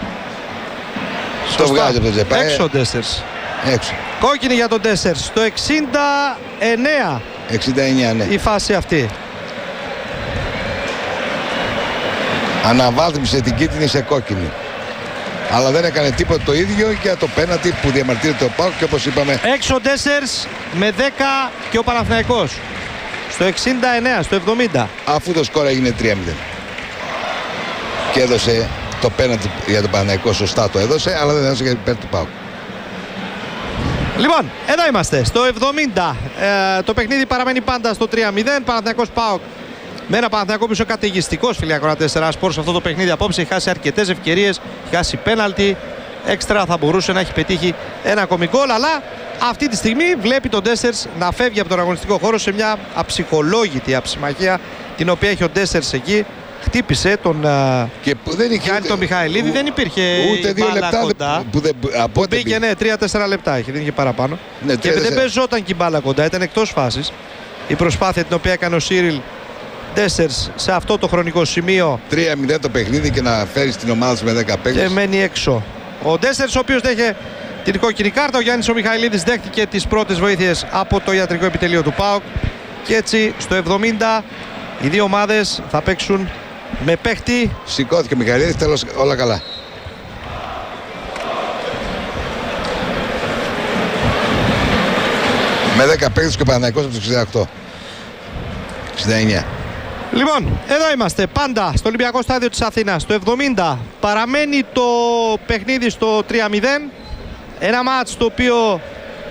Το βγάζει από το τζεπά. ε, Έξω ο Ντέσσερς. Έξω. Κόκκινη για τον Ντέσσερς. Στο εξήντα εννέα εξήντα εννέα, ναι. η φάση αυτή. Αναβάθμισε την κίτρινη σε κόκκινη. Αλλά δεν έκανε τίποτα το ίδιο για το πέναλτι που διαμαρτύρεται ο ΠΑΟΚ και όπως είπαμε Έξω ο Ντέσσερς με δέκα και ο Παναθηναϊκός. Στο εξήντα εννέα, στο εβδομήντα. αφού το σκορ έγινε τρία μηδέν. Και έδωσε το πέναλτι για τον Παναθηναϊκό, σωστά το έδωσε, αλλά δεν έδωσε για υπέρ του ΠΑΟΚ. Λοιπόν, εδώ είμαστε στο εβδομήντα. Ε, το παιχνίδι παραμένει πάντα στο τρία μηδέν. Παναθηναϊκός ΠΑΟΚ με ένα Παναθηναϊκό που είσαι καταιγιστικός, φίλοι ακροατές Τεράς Σπορ, σε αυτό το παιχνίδι απόψε. Έχει χάσει αρκετές ευκαιρίες, έχει χάσει πέναλτι. Έξτρα θα μπορούσε να έχει πετύχει ένα ακόμη γκολ, αλλά αυτή τη στιγμή βλέπει τον Ντέσσερς να φεύγει από τον αγωνιστικό χώρο σε μια αψυχολόγητη αψημαχία την οποία έχει ο Ντέσσερς εκεί. Χτύπησε τον uh, Και που δεν είχε Γιάννη τον Μιχαηλίδη, δεν υπήρχε ούτε δύο μπάλα λεπτά κοντά. που δεν, από ό,τι Μπήκε, ναι, τρία τέσσερα λεπτά είχε, δεν είχε παραπάνω. Ναι, και τρία δεν τέσσερα. παίζονταν και η μπάλα κοντά, ήταν εκτός φάσης. Η προσπάθεια την οποία έκανε ο Σίριλ Ντέσσερς σε αυτό το χρονικό σημείο τρία μηδέν το παιχνίδι και να φέρει την ομάδα σου με δέκα και παίκτες. μένει έξω. Ο Ντέσσερς, ο οποίος δέχε την κόκκινη κάρτα, ο Γιάννης ο Μιχαηλίδης δέχτηκε τις πρώτες βοήθειες από το ιατρικό επιτελείο του ΠΑΟΚ. Και έτσι στο εβδομήντα οι δύο ομάδες θα παίξουν με παίχτη. Σηκώθηκε ο Μιχαηλίδης, τέλος όλα καλά. Με δέκα παίκτες και ο Παναθηναϊκός από τους εξήντα οκτώ. εξήντα εννέα. Λοιπόν, εδώ είμαστε πάντα στο Ολυμπιακό Στάδιο της Αθήνας. Το εβδομήντα παραμένει το παιχνίδι στο τρία μηδέν. Ένα μάτς το οποίο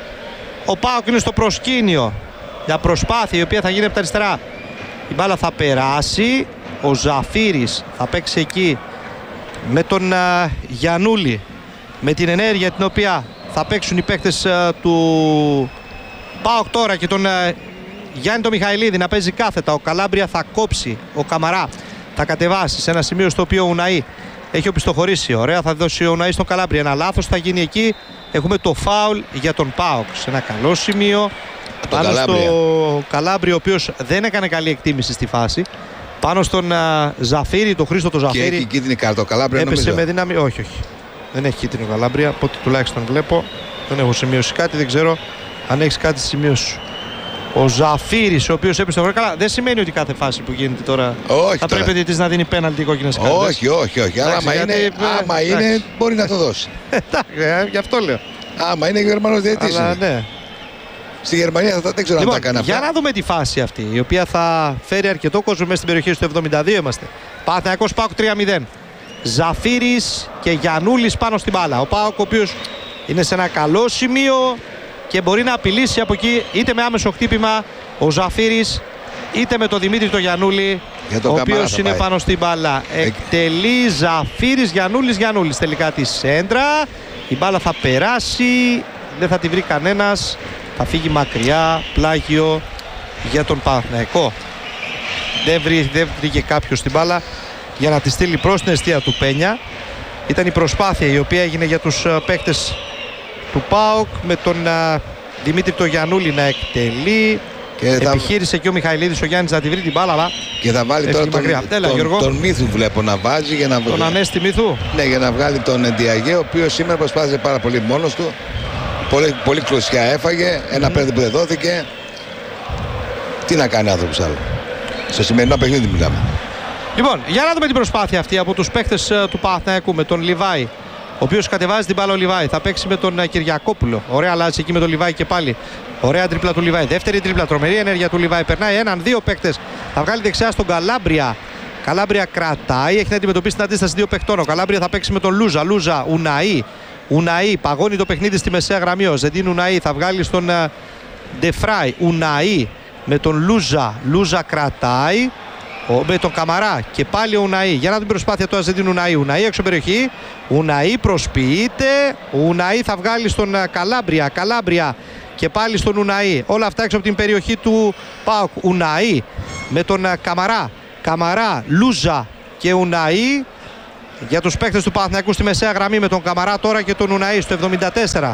ο ΠΑΟΚ είναι στο προσκήνιο. Για προσπάθεια η οποία θα γίνει από τα αριστερά. Η μπάλα θα περάσει. Ο Ζαφύρης θα παίξει εκεί με τον uh, Γιαννούλη. Με την ενέργεια την οποία θα παίξουν οι παίκτες uh, του ΠΑΟΚ τώρα και τον uh, Γιάννη το Μιχαηλίδη να παίζει κάθετα. Ο Καλάμπρια θα κόψει. Ο Καμαρά θα κατεβάσει σε ένα σημείο στο οποίο ο Ουναή έχει οπισθοχωρήσει. Ωραία, θα δώσει ο Ουναή στον Καλάμπρια. Ένα λάθος θα γίνει εκεί. Έχουμε το φάουλ για τον ΠΑΟΚ. Σε ένα καλό σημείο. Πάνω Καλάμπρια. στο Καλάμπρια, ο οποίος δεν έκανε καλή εκτίμηση στη φάση. Πάνω στον uh, Ζαφύρη, τον Χρήστο τον Και έχει Ζαφύρη. κίτρινη κάρτα. Ο Καλάμπρια Έπεσε νομίζω. με δύναμη. Όχι, όχι. Δεν έχει κίτρινο Καλάμπρια. Από ό,τι τουλάχιστον βλέπω. Δεν έχω σημειώσει κάτι. Δεν ξέρω αν έχει κάτι στη σημείωση σου. Ο Ζαφύρης, ο οποίος έπεσε στο χώρο. Καλά, δεν σημαίνει ότι κάθε φάση που γίνεται τώρα Όχι θα τώρα. πρέπει ο διαιτητής να δίνει πέναλτι κόκκινες κάρτες. Όχι, όχι, όχι. Αλλά Εντάξει, άμα είναι, γιατί, ε, άμα εντάξει. είναι μπορεί να το δώσει. Εντάξει, ε, γι' αυτό λέω. Άμα είναι Γερμανός διαιτητής. Αλλά είναι. ναι. Στη Γερμανία θα, δεν ξέρω αν Λοιπόν, τα κάνει για αυτά. να δούμε τη φάση αυτή, η οποία θα φέρει αρκετό κόσμο μέσα στην περιοχή. Στο εβδομήντα δύο είμαστε. Παναθηναϊκός ΠΑΟΚ τρία μηδέν. Ζαφύρης και Γιαννούλης πάνω στην μπάλα. Ο ΠΑΟΚ, ο οποίος είναι σε ένα καλό σημείο και μπορεί να απειλήσει από εκεί είτε με άμεσο χτύπημα ο Ζαφύρης είτε με τον Δημήτρη τον Γιαννούλη, Για τον ο Καμαρά οποίος θα είναι πάει. πάνω στην μπάλα. Εκτελεί Ζαφύρης, Γιαννούλης, Γιαννούλης τελικά τη σέντρα. Η μπάλα θα περάσει, δεν θα τη βρει κανένας. Θα φύγει μακριά, πλάγιο για τον Παναθηναϊκό. Δεν, βρει, δεν βρήκε κάποιος την μπάλα για να τη στείλει προς την αιστεία του Πένια. Ήταν η προσπάθεια η οποία έγινε για τους uh, παίκτες του ΠΑΟΚ με τον uh, Δημήτρη το Γιαννούλη να εκτελεί. Και θα, Επιχείρησε και ο Μιχαηλίδης ο Γιάννης να τη βρει την μπάλα, αλλά και θα βάλει έφυγε τώρα τον, μακριά. Έλα, τον, Γιώργο. τον Μύθου βλέπω να βάζει για να, τον Ανέστη Μύθου. ναι, για να βγάλει τον Εντιαγέ, ο οποίος σήμερα προσπάθησε πάρα πολύ μόνος του. Πολύ, πολύ κλωσιά έφαγε, ένα mm. πέντε που δεν δόθηκε. Τι να κάνει άνθρωπος άλλο. Στο σημερινό παιχνίδι μιλάμε. Λοιπόν, για να δούμε την προσπάθεια αυτή από τους παίκτες uh, του Παναθηναϊκού με τον Λιβάη, ο οποίος κατεβάζει την μπάλα ο Λιβάη. Θα παίξει με τον uh, Κυριακόπουλο. Ωραία, αλλάζει εκεί με τον Λιβάη και πάλι. Ωραία τρίπλα του Λιβάη. Δεύτερη τρίπλα, τρομερή ενέργεια του Λιβάη. Περνάει έναν, δύο παίκτες. Θα βγάλει δεξιά στον Καλάμπρια. Καλάμπρια κρατάει, έχει να αντιμετωπίσει την αντίσταση δύο παιχτών. Ο Καλάμπρια θα παίξει με τον Λούζα. Λούζα, Ουναή. Ουναή, παγώνει το παιχνίδι στη μεσαία γραμμή. Ο Ζεντίν Ουναή θα βγάλει στον Ντεφράι. Ουναή με τον Λούζα. Λούζα κρατάει. Ο, με τον Καμαρά και πάλι ο Ουναή. Για να δούμε την προσπάθεια του Αζεντίν Ουναή. Ουναή έξω περιοχή. Ουναή προσποιείται. Ουναή θα βγάλει στον Καλάμπρια. Καλάμπρια και πάλι στον Ουναή. Όλα αυτά έξω από την περιοχή του ΠΑΟΚ. Ουναή με τον Καμαρά. Καμαρά, Λούζα και Ουναή. Για τους παίκτες του Παναθηναϊκού στη μεσαία γραμμή με τον Καμαρά τώρα και τον Ουναή στο εβδομήντα τέσσερα.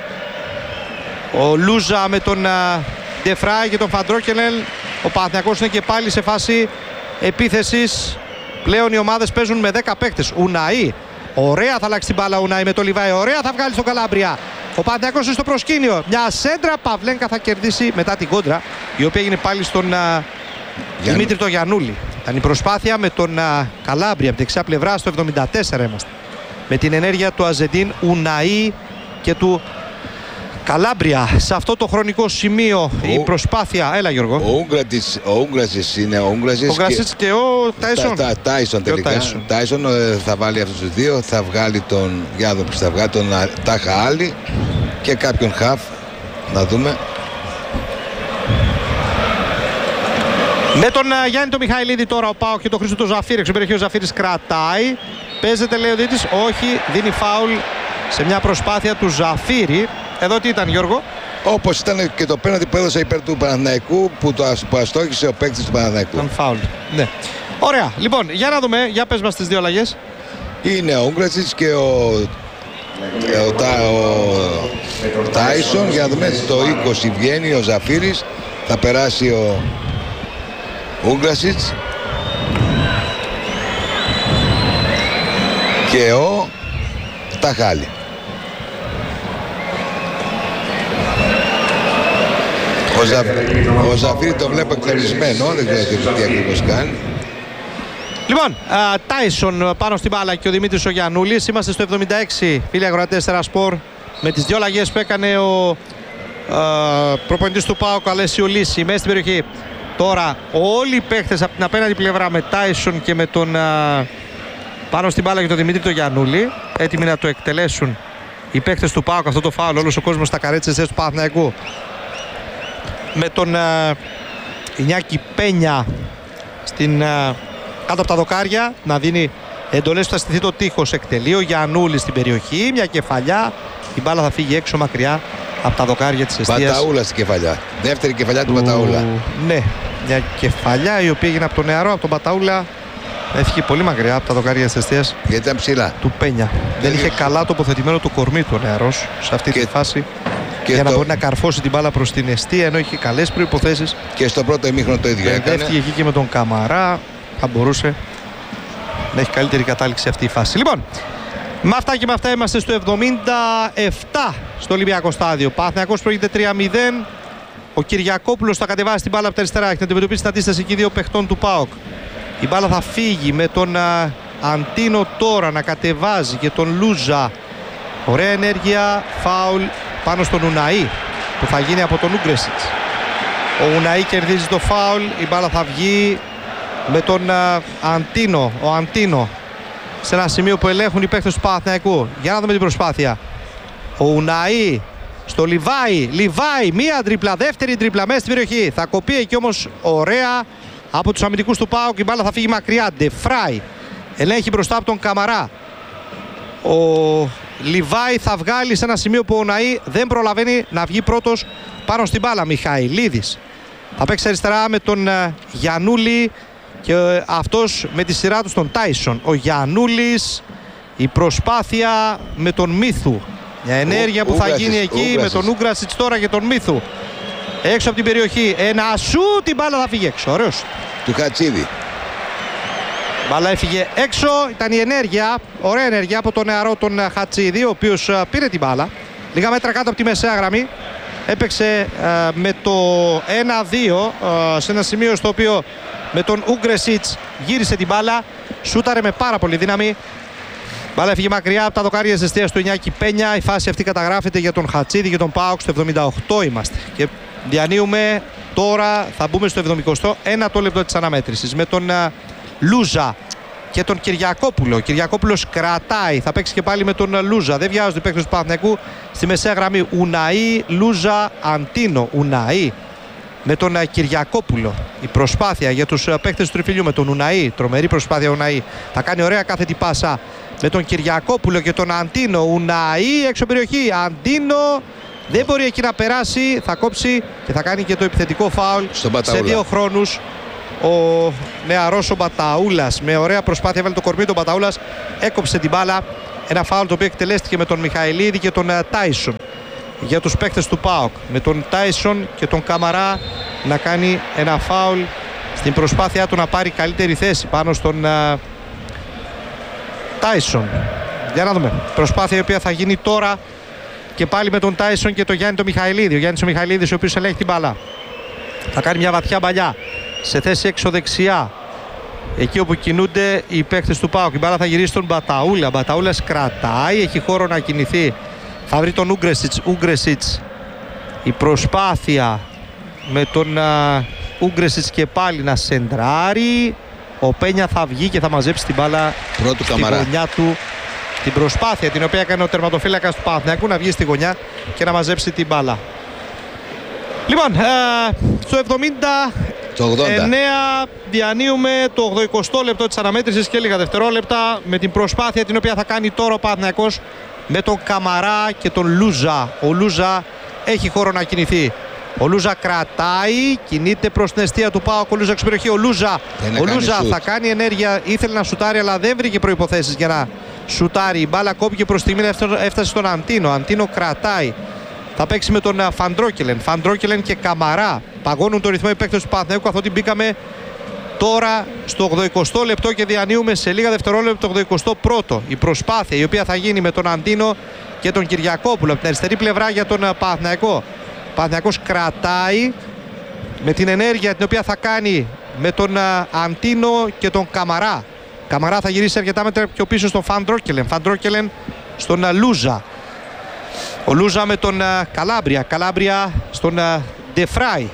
Ο Λούζα με τον Ντεφράι και τον Φαντρόκελελ. Ο Παναθηναϊκός είναι και πάλι σε φάση επίθεσης. Πλέον οι ομάδες παίζουν με δέκα παίκτες. Ουναή. Ωραία θα αλλάξει την μπάλα Ουναή με τον Λιβάη. Ωραία θα βγάλει στον Καλάμπρια. Ο Παναθηναϊκός είναι στο προσκήνιο. Μια σέντρα. Παυλένκα θα κερδίσει μετά την κόντρα, η οποία έγινε πάλι στον uh, Δημήτρη το Γιαννούλη. Ήταν η προσπάθεια με τον uh, Καλάμπρια από δεξιά πλευρά στο εβδομήντα τέσσερα είμαστε. Με την ενέργεια του Αζεντίν Ουναή και του Καλάμπρια. Σε αυτό το χρονικό σημείο ο, η προσπάθεια. Έλα Γιώργο. Ο Ούγγρατης, ο Ούγγρασης είναι ο Ούγγρασης. Ο Ούγγρασης και, και ο Τάισον. Τα, τα, Τάισον τελικά. Τάισον. Τάισον ε, θα βάλει αυτούς τους δύο. Θα βγάλει τον. Για να δούμε θα βγάλει τον Τάχα Άλλη και κάποιον χαφ. Να δούμε. Με τον uh, Γιάννη τον Μιχαηλίδη τώρα ο Πάοκ και τον Χρήστο τον Ζαφύρη. Εξω περιοχή ο Ζαφύρης κρατάει. Παίζεται λέει ο Δίτης. Όχι, δίνει φάουλ σε μια προσπάθεια του Ζαφύρη. Εδώ τι ήταν Γιώργο? Όπως ήταν και το πέναλτι που έδωσε υπέρ του Παναθηναϊκού που το που αστόχησε ο παίκτης του Παναθηναϊκού. Ήταν φάουλ. Ναι. Ωραία. Λοιπόν, για να δούμε. Για πες μας τις δύο αλλαγές. Είναι ο Ούγγρατσιτς και ο, ο, ο, ο Τάισον. Για να δούμε το είκοσι βγαίνει ο Ζαφύρης. Θα περάσει ο Ούγγρατσιτς και ο Ταχάλη. Ο, Ζα... ο Ζαφύρη το βλέπω εκνευρισμένο, δεν ξέρω τι ακριβώς κάνει. Λοιπόν, Τάισον πάνω στην μπάλα και ο Δημήτρης ο Γιαννούλης. Είμαστε στο εβδομήντα έξι, φίλοι αγροατές Τέσσερα Σπορ. Με τις δύο αλλαγές που έκανε ο α, προπονητής του ΠΑΟΚ, Αλέσιο Λύση, μέσα στην περιοχή. Τώρα όλοι οι παίχτες από την απέναντι πλευρά με Τάισον και με τον α, πάνω στην μπάλα και τον Δημήτρη τον Γιαννούλη. Έτοιμοι να το εκτελέσουν οι παίχτες του ΠΑΟΚ αυτό το φάουλ. Όλος ο κόσμος στα καρέτσες του Παναθηναϊκού. Με τον α, Ινιάκη Πένια στην, α, κάτω από τα δοκάρια να δίνει εντολές που θα στηθεί το τείχος. Εκτελεί ο Γιαννούλης στην περιοχή. Μια κεφαλιά. Η μπάλα θα φύγει έξω μακριά από τα δοκάρια της εστίας. Ματαούλα στην κεφαλιά. Δεύτερη κεφαλιά του Ματαούλα. Ναι, μια κεφαλιά η οποία έγινε από τον νεαρό, από τον Ματαούλα. Έφυγε πολύ μακριά από τα δοκάρια της εστίας. Γιατί ήταν ψηλά. Του Πένια. Δεν είχε καλά τοποθετημένο το κορμί του ο νεαρός σε αυτή και... τη φάση. Και για το... να μπορεί να καρφώσει την μπάλα προς την εστία, ενώ είχε καλές προϋποθέσεις. Και στο πρώτο ημίχρονο το ίδιο έκανε. Έφυγε εκεί και με τον Καμαρά. Θα μπορούσε να έχει καλύτερη κατάληξη αυτή η φάση. Λοιπόν, με αυτά και με αυτά είμαστε στο εβδομήντα επτά στο Ολυμπιακό Στάδιο. Παναθηναϊκός προηγείται τρία μηδέν. Ο Κυριακόπουλος θα κατεβάσει την μπάλα από τα αριστερά. Έχει να αντιμετωπίσει την αντίσταση εκεί δύο παιχτών του ΠΑΟΚ. Η μπάλα θα φύγει με τον α, Αντίνο τώρα να κατεβάζει και τον Λούζα. Ωραία ενέργεια. Φάουλ πάνω στον Ουναή που θα γίνει από τον Ούγκρεσιτς. Ο Ουναή κερδίζει το φάουλ. Η μπάλα θα βγει με τον α, Αντίνο. Ο Αντίνο σε ένα σημείο που ελέγχουν οι παίκτες του Παναθηναϊκού. Για να δούμε την προσπάθεια. Ο Ουναή στο Λιβάη. Λιβάη, μία τρίπλα, δεύτερη τρίπλα μέσα στην περιοχή. Θα κοπεί εκεί όμως ωραία από τους αμυντικούς του ΠΑΟΚ. Η μπάλα θα φύγει μακριά. Ντεφράι ελέγχει μπροστά από τον Καμαρά. Ο Λιβάη θα βγάλει σε ένα σημείο που ο Ουναή δεν προλαβαίνει να βγει πρώτος πάνω στην μπάλα. Μιχαηλίδης θα παίξει αριστερά με τον Γιαννούλη και αυτός με τη σειρά του στον Τάισον. Ο Γιαννούλης, η προσπάθεια με τον Μίθου. Μια ενέργεια ο, που θα γίνει εκεί Ούγρασης. Με τον Ούγκρασιτς τώρα και τον Μίθου. Έξω από την περιοχή. Ένα σου, την μπάλα θα φύγει έξω. Ωραίος. Του Χατσίδη. Μπάλα έφυγε έξω. Ήταν η ενέργεια. Ωραία ενέργεια από τον νεαρό τον Χατσίδη, ο οποίος πήρε την μπάλα. Λίγα μέτρα κάτω από τη μεσαία γραμμή. Έπαιξε uh, με το ένα δύο uh, σε ένα σημείο στο οποίο με τον Ούγκρεσιτς γύρισε την μπάλα. Σούταρε με πάρα πολύ δύναμη. Μπάλα έφυγε μακριά από τα δοκάρια της εστίας του Ινιάκη Πένια. Η φάση αυτή καταγράφεται για τον Χατσίδη και τον ΠΑΟΚ. Στο εβδομήντα οκτώ είμαστε. Και διανύουμε τώρα, θα μπούμε στο εβδομηκοστό ένατο λεπτό της αναμέτρησης. Με τον uh, Λούζα και τον Κυριακόπουλο. Ο Κυριακόπουλος κρατάει. Θα παίξει και πάλι με τον Λούζα. Δεν βιάζονται οι παίκτες του Παναθηναϊκού. Στη μεσαία γραμμή Ουναή, Λούζα, Αντίνο. Ουναή. με τον Κυριακόπουλο. Η προσπάθεια για τους παίκτες του τριφυλιού με τον Ουναή. Τρομερή προσπάθεια Ουναή. Θα κάνει ωραία κάθετη πάσα με τον Κυριακόπουλο και τον Αντίνο. Ουναή έξω περιοχή. Αντίνο δεν μπορεί εκεί να περάσει. Θα κόψει και θα κάνει και το επιθετικό φάουλ σε δύο χρόνους. Ο νεαρός ο Μπαταούλας με ωραία προσπάθεια βάλει το κορμί του. Μπαταούλας έκοψε την μπάλα. Ένα φάουλ το οποίο εκτελέστηκε με τον Μιχαηλίδη και τον Τάισον για τους παίκτες του ΠΑΟΚ, με τον Τάισον και τον Καμαρά να κάνει ένα φάουλ στην προσπάθειά του να πάρει καλύτερη θέση πάνω στον uh, Τάισον. Για να δούμε, προσπάθεια η οποία θα γίνει τώρα και πάλι με τον Τάισον και τον Γιάννη τον Μιχαηλίδη. Ο Γιάννης ο Μιχαηλίδης ο οποίος ελέγχει την μπάλα, θα κάνει μια βαθιά μπαλιά σε θέση έξω δεξιά, εκεί όπου κινούνται οι παίκτες του ΠΑΟΚ. Η μπάλα θα γυρίσει στον Μπαταούλα. Μπαταούλας κρατάει, έχει χώρο να κινηθεί. Θα βρει τον Ούγκρεσιτς. Ούγκρεσιτς. Η προσπάθεια με τον Ούγκρεσιτς και πάλι να σεντράρει. Ο Πένια θα βγει και θα μαζέψει την μπάλα πρώτου στη Καμαρά. γωνιά του. Την προσπάθεια την οποία έκανε ο τερματοφύλακας του Παναθηναϊκού να βγει στη γωνιά και να μαζέψει την μπάλα. Λοιπόν, ε, στο εβδομήντα εννέα διανύουμε το ογδοηκοστό λεπτό της αναμέτρησης και λίγα δευτερόλεπτα με την προσπάθεια την οποία θα κάνει τώρα ο Παναθηναϊκός με τον Καμαρά και τον Λούζα. Ο Λούζα έχει χώρο να κινηθεί. Ο Λούζα κρατάει, κινείται προς την αιστεία του ΠΑΟΚ. Ο Λούζα εξυπηροχεί. Ο Λούζα, ο Λούζα θα κάνει ενέργεια. Ήθελε να σουτάρει, αλλά δεν βρήκε προϋποθέσεις για να σουτάρει. Η μπάλα κόπηκε προς τη στιγμή, έφτασε στον Αντίνο. Αντίνο κρατάει. Θα παίξει με τον Φαντρόκελεν. Φαντρόκελεν και Καμαρά παγώνουν το ρυθμό οι παίκτες του Παναθηναϊκού, καθότι μπήκαμε τώρα στο ογδοηκοστό λεπτό και διανύουμε σε λίγα δευτερόλεπτα το ογδοηκοστό πρώτο. Η προσπάθεια η οποία θα γίνει με τον Αντίνο και τον Κυριακόπουλο από την αριστερή πλευρά για τον Παναθηναϊκό. Ο Παναθηναϊκός κρατάει με την ενέργεια την οποία θα κάνει με τον Αντίνο και τον Καμαρά. Καμαρά θα γυρίσει αρκετά μέτρα πιο πίσω στον Φαντρόκελεν. Φαντρόκελεν στον Λούζα. Ο Λούζα με τον Καλάμπρια. Καλάμπρια στον Ντεφράι.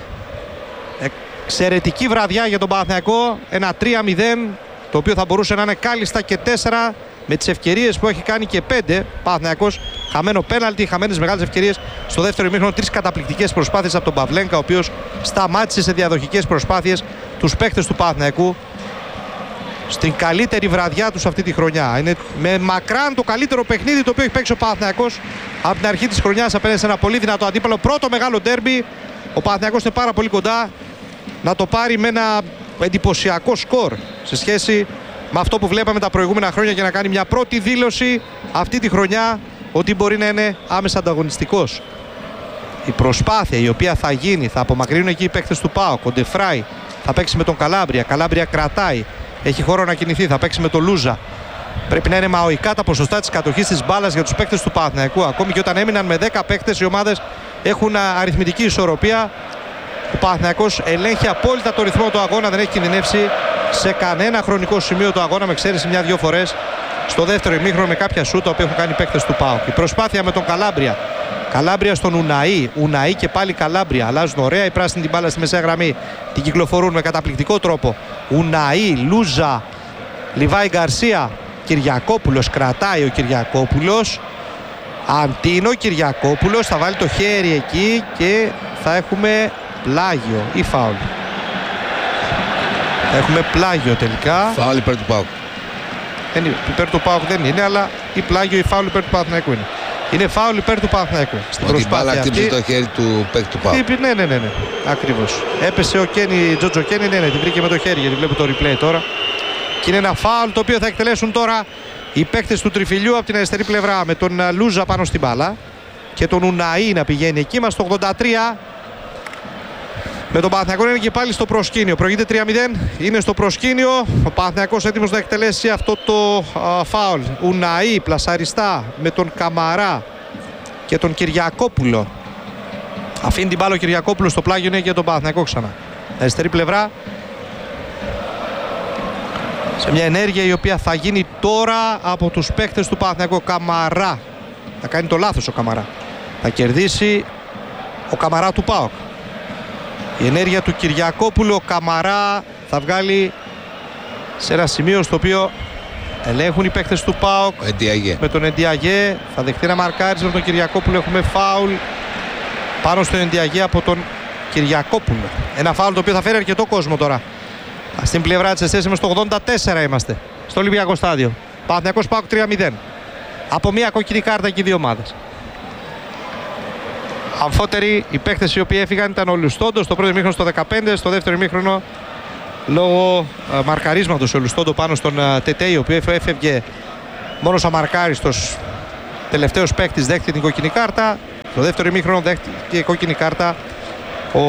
Εξαιρετική βραδιά για τον Παναθηναϊκό. Ένα τρία μηδέν το οποίο θα μπορούσε να είναι κάλλιστα και τέσσερα με τις ευκαιρίες που έχει κάνει και πέντε. Παναθηναϊκός χαμένο πέναλτι, χαμένες μεγάλες ευκαιρίες στο δεύτερο ημίχρονο. Τρεις καταπληκτικές προσπάθειες από τον Παυλένκα, ο οποίος σταμάτησε σε διαδοχικές προσπάθειες τους παίκτες του Παναθηναϊκού στην καλύτερη βραδιά τους αυτή τη χρονιά. Είναι με μακράν το καλύτερο παιχνίδι το οποίο έχει παίξει ο Παναθηναϊκός από την αρχή της χρονιάς απέναντι σε ένα πολύ δυνατό αντίπαλο. Πρώτο μεγάλο ντέρμπι. Ο Παναθηναϊκός είναι πάρα πολύ κοντά να το πάρει με ένα εντυπωσιακό σκορ σε σχέση με αυτό που βλέπαμε τα προηγούμενα χρόνια και να κάνει μια πρώτη δήλωση αυτή τη χρονιά ότι μπορεί να είναι άμεσα ανταγωνιστικός. Η προσπάθεια η οποία θα γίνει, θα απομακρύνουν εκεί οι παίκτες του ΠΑΟΚ. Ο Ντεφράι θα παίξει με τον Καλάμπρια. Καλάμπρια κρατάει. Έχει χώρο να κινηθεί. Θα παίξει με τον Λούζα. Πρέπει να είναι μαοϊκά τα ποσοστά της κατοχής της μπάλας για τους παίκτες του Παναθηναϊκού. Ακόμη και όταν έμειναν με δέκα παίκτες, οι ομάδες έχουν αριθμητική ισορροπία. Ο Παναθηναϊκός ελέγχει απόλυτα το ρυθμό του αγώνα. Δεν έχει κινδυνεύσει σε κανένα χρονικό σημείο του αγώνα, με εξαίρεση μια-δυο φορές στο δεύτερο ημίχρονο με κάποια σούτα που έχουν κάνει παίκτες του ΠΑΟΚ. Η προσπάθεια με τον Καλάμπρια. Καλάμπρια στον Ουναή. Ουναή και πάλι Καλάμπρια. Αλλάζουν ωραία οι πράσινοι την μπάλα στη μεσαία γραμμή. Την κυκλοφορούν με καταπληκτικό τρόπο. Ουναή, Λούζα, Λιβάη Γκαρσία. Κυριακόπουλος κρατάει ο Κυριακόπουλος. Αντίνο, Κυριακόπουλος θα βάλει το χέρι εκεί και θα έχουμε πλάγιο ή φάουλ. Θα έχουμε πλάγιο τελικά. Φάουλ υπέρ του ΠΑΟΚ. Δεν, υπέρ του ΠΑΟΚ δεν είναι, αλλά ή πλάγιο ή φάουλ υπέρ του Παναθηναϊκού είναι. Είναι φάουλ υπέρ του Παναθηναϊκού. Στην ότι η μπάλα χτύπησε το χέρι του παίκτη του ΠΑΟΚ. Ναι, ναι, ναι, ναι. Ακριβώς. Έπεσε ο Κένι, Τζότζο Κένι, ναι, ναι, την βρήκε με το χέρι, γιατί βλέπω το replay τώρα. Και είναι ένα φάουλ το οποίο θα εκτελέσουν τώρα οι παίκτες του τριφυλιού από την αριστερή πλευρά με τον Λούζα πάνω στην μπάλα και τον Ουναή να πηγαίνει εκεί. Μας το ογδόντα τρία με τον Παναθηναϊκό είναι και πάλι στο προσκήνιο. Προηγείται τρία μηδέν, είναι στο προσκήνιο. Ο Παναθηναϊκός έτοιμος να εκτελέσει αυτό το α, φάουλ. Ουναή πλασαριστά με τον Καμαρά και τον Κυριακόπουλο. Αφήνει την μπάλα ο Κυριακόπουλος στο πλάγιο, είναι για τον Παναθηναϊκό ξανά. Αριστερή πλευρά. Σε μια ενέργεια η οποία θα γίνει τώρα από τους παίκτες του Παναθηναϊκού. Καμαρά. Θα κάνει το λάθος ο Καμαρά. Θα κερδίσει ο Καμαρά του ΠΑΟΚ. Η ενέργεια του Κυριακόπουλου, ο Καμαρά θα βγάλει σε ένα σημείο στο οποίο ελέγχουν οι παίκτες του ΠΑΟΚ με τον Εντιαγέ. Θα δεχτεί ένα μαρκάρισμα με τον Κυριακόπουλο. Έχουμε φάουλ πάνω στον Εντιαγέ από τον Κυριακόπουλο. Ένα φάουλ το οποίο θα φέρει αρκετό κόσμο τώρα. Στην πλευρά της ΕΣΕΣ στο ογδόντα τέσσερα είμαστε. Στο Ολυμπιακό Στάδιο. Παναθηναϊκός ΠΑΟΚ τρία μηδέν. Από μία κόκκινη κάρτα και οι δύο ομάδες. Αμφότεροι οι παίκτες οι οποίοι έφυγαν ήταν ο Λουστόντο στο πρώτο ημίχρονο στο δεκαπέντε. Στο δεύτερο ημίχρονο λόγω α, μαρκαρίσματος ο Λουστόντο πάνω στον α, Τετέι, ο οποίος έφευγε μόνος αμαρκάριστος τελευταίος παίκτης, δέχτηκε την κόκκινη κάρτα. Στο δεύτερο ημίχρονο δέχτηκε κόκκινη κάρτα ο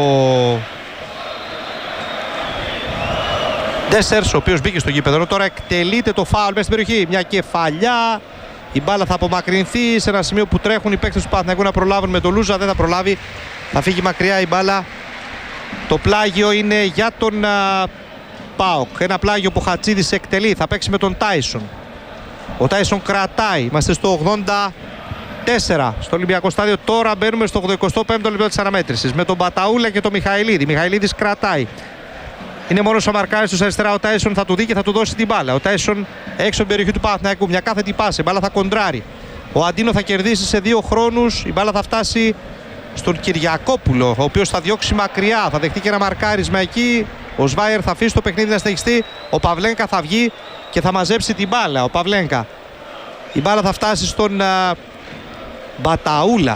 Ντέσσερς, ο οποίος μπήκε στο γήπεδο. Τώρα εκτελείται το φάουλ μέσα στην περιοχή. Μια κεφαλιά. Η μπάλα θα απομακρυνθεί σε ένα σημείο που τρέχουν οι παίκτες του Παναθηναϊκού να προλάβουν με τον Λούζα. Δεν θα προλάβει. Θα φύγει μακριά η μπάλα. Το πλάγιο είναι για τον α, ΠΑΟΚ. Ένα πλάγιο που ο Χατσίδης εκτελεί. Θα παίξει με τον Τάισον. Ο Τάισον κρατάει. Είμαστε στο ογδόντα τέσσερα στο Ολυμπιακό Στάδιο. Τώρα μπαίνουμε στο ογδοηκοστό πέμπτο λεπτό της αναμέτρησης. Με τον Μπαταούλα και τον Μιχαηλίδη. Μιχαηλίδης κρατάει. Είναι μόνος ο μαρκάρης του αριστερά. Ο Τάισον θα του δει και θα του δώσει την μπάλα. Ο Τάισον έξω την περιοχή του Παναθηναϊκού. Μια κάθετη πάση. Η μπάλα θα κοντράρει. Ο Αντίνο θα κερδίσει σε δύο χρόνους. Η μπάλα θα φτάσει στον Κυριακόπουλο, ο οποίος θα διώξει μακριά. Θα δεχτεί και ένα μαρκάρισμα εκεί. Ο Σβάιερ θα αφήσει το παιχνίδι να συνεχιστεί. Ο Παυλένκα θα βγει και θα μαζέψει την μπάλα. Ο Παυλένκα. Η μπάλα θα φτάσει στον uh, Μπαταούλα.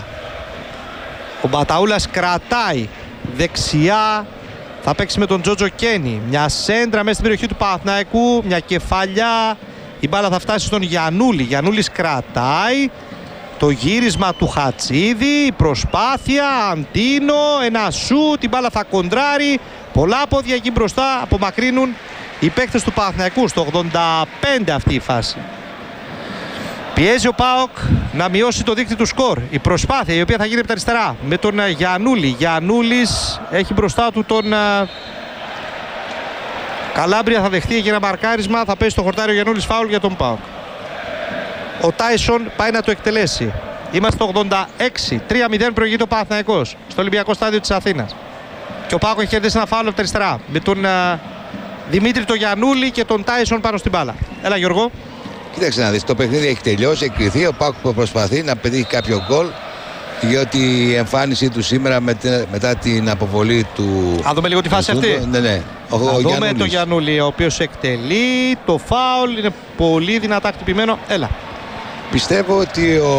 Ο Μπαταούλας κρατάει δεξιά. Θα παίξει με τον Τζότζο Κένι. Μια σέντρα μέσα στην περιοχή του Παναθηναϊκού. Μια κεφαλιά. Η μπάλα θα φτάσει στον Γιαννούλη. Γιαννούλης κρατάει. Το γύρισμα του Χατσίδη. Η προσπάθεια. Αντίνο. Ένα σουτ. Η μπάλα θα κοντράρει. Πολλά πόδια εκεί μπροστά. Απομακρύνουν οι παίκτες του Παναθηναϊκού. Στο ογδόντα πέντε αυτή η φάση. Πιέζει ο ΠΑΟΚ να μειώσει το δείκτη του σκορ. Η προσπάθεια η οποία θα γίνει από τα αριστερά με τον Γιαννούλη. Γιαννούλης έχει μπροστά του τον uh, Καλάμπρια. Θα δεχτεί για ένα μαρκάρισμα. Θα πέσει στο χορτάρι ο Γιαννούλης, φάουλ για τον ΠΑΟΚ. Ο Τάισον πάει να το εκτελέσει. Είμαστε στο ογδόντα έξι. τρία μηδέν προηγείται ο Παναθηναϊκός στο Ολυμπιακό Στάδιο της Αθήνας. Και ο ΠΑΟΚ έχει κερδίσει ένα φάουλ από τα αριστερά με τον uh, Δημήτρη τον Γιαννούλη και τον Τάισον πάνω στην μπάλα. Έλα Γιώργο. Κοίταξε να δεις, το παιχνίδι έχει τελειώσει, έχει κρυθεί. Ο ΠΑΟΚ προσπαθεί να πετύχει κάποιο γκολ, διότι η εμφάνισή του σήμερα μετά την αποβολή του... Α δούμε λίγο τη φάση αυτή. Ναι, ναι. Ο, Α ο δούμε Γιαννούλης. τον Γιαννούλη, ο οποίος εκτελεί το φάουλ. Είναι πολύ δυνατά χτυπημένο. Έλα. Πιστεύω ότι ο,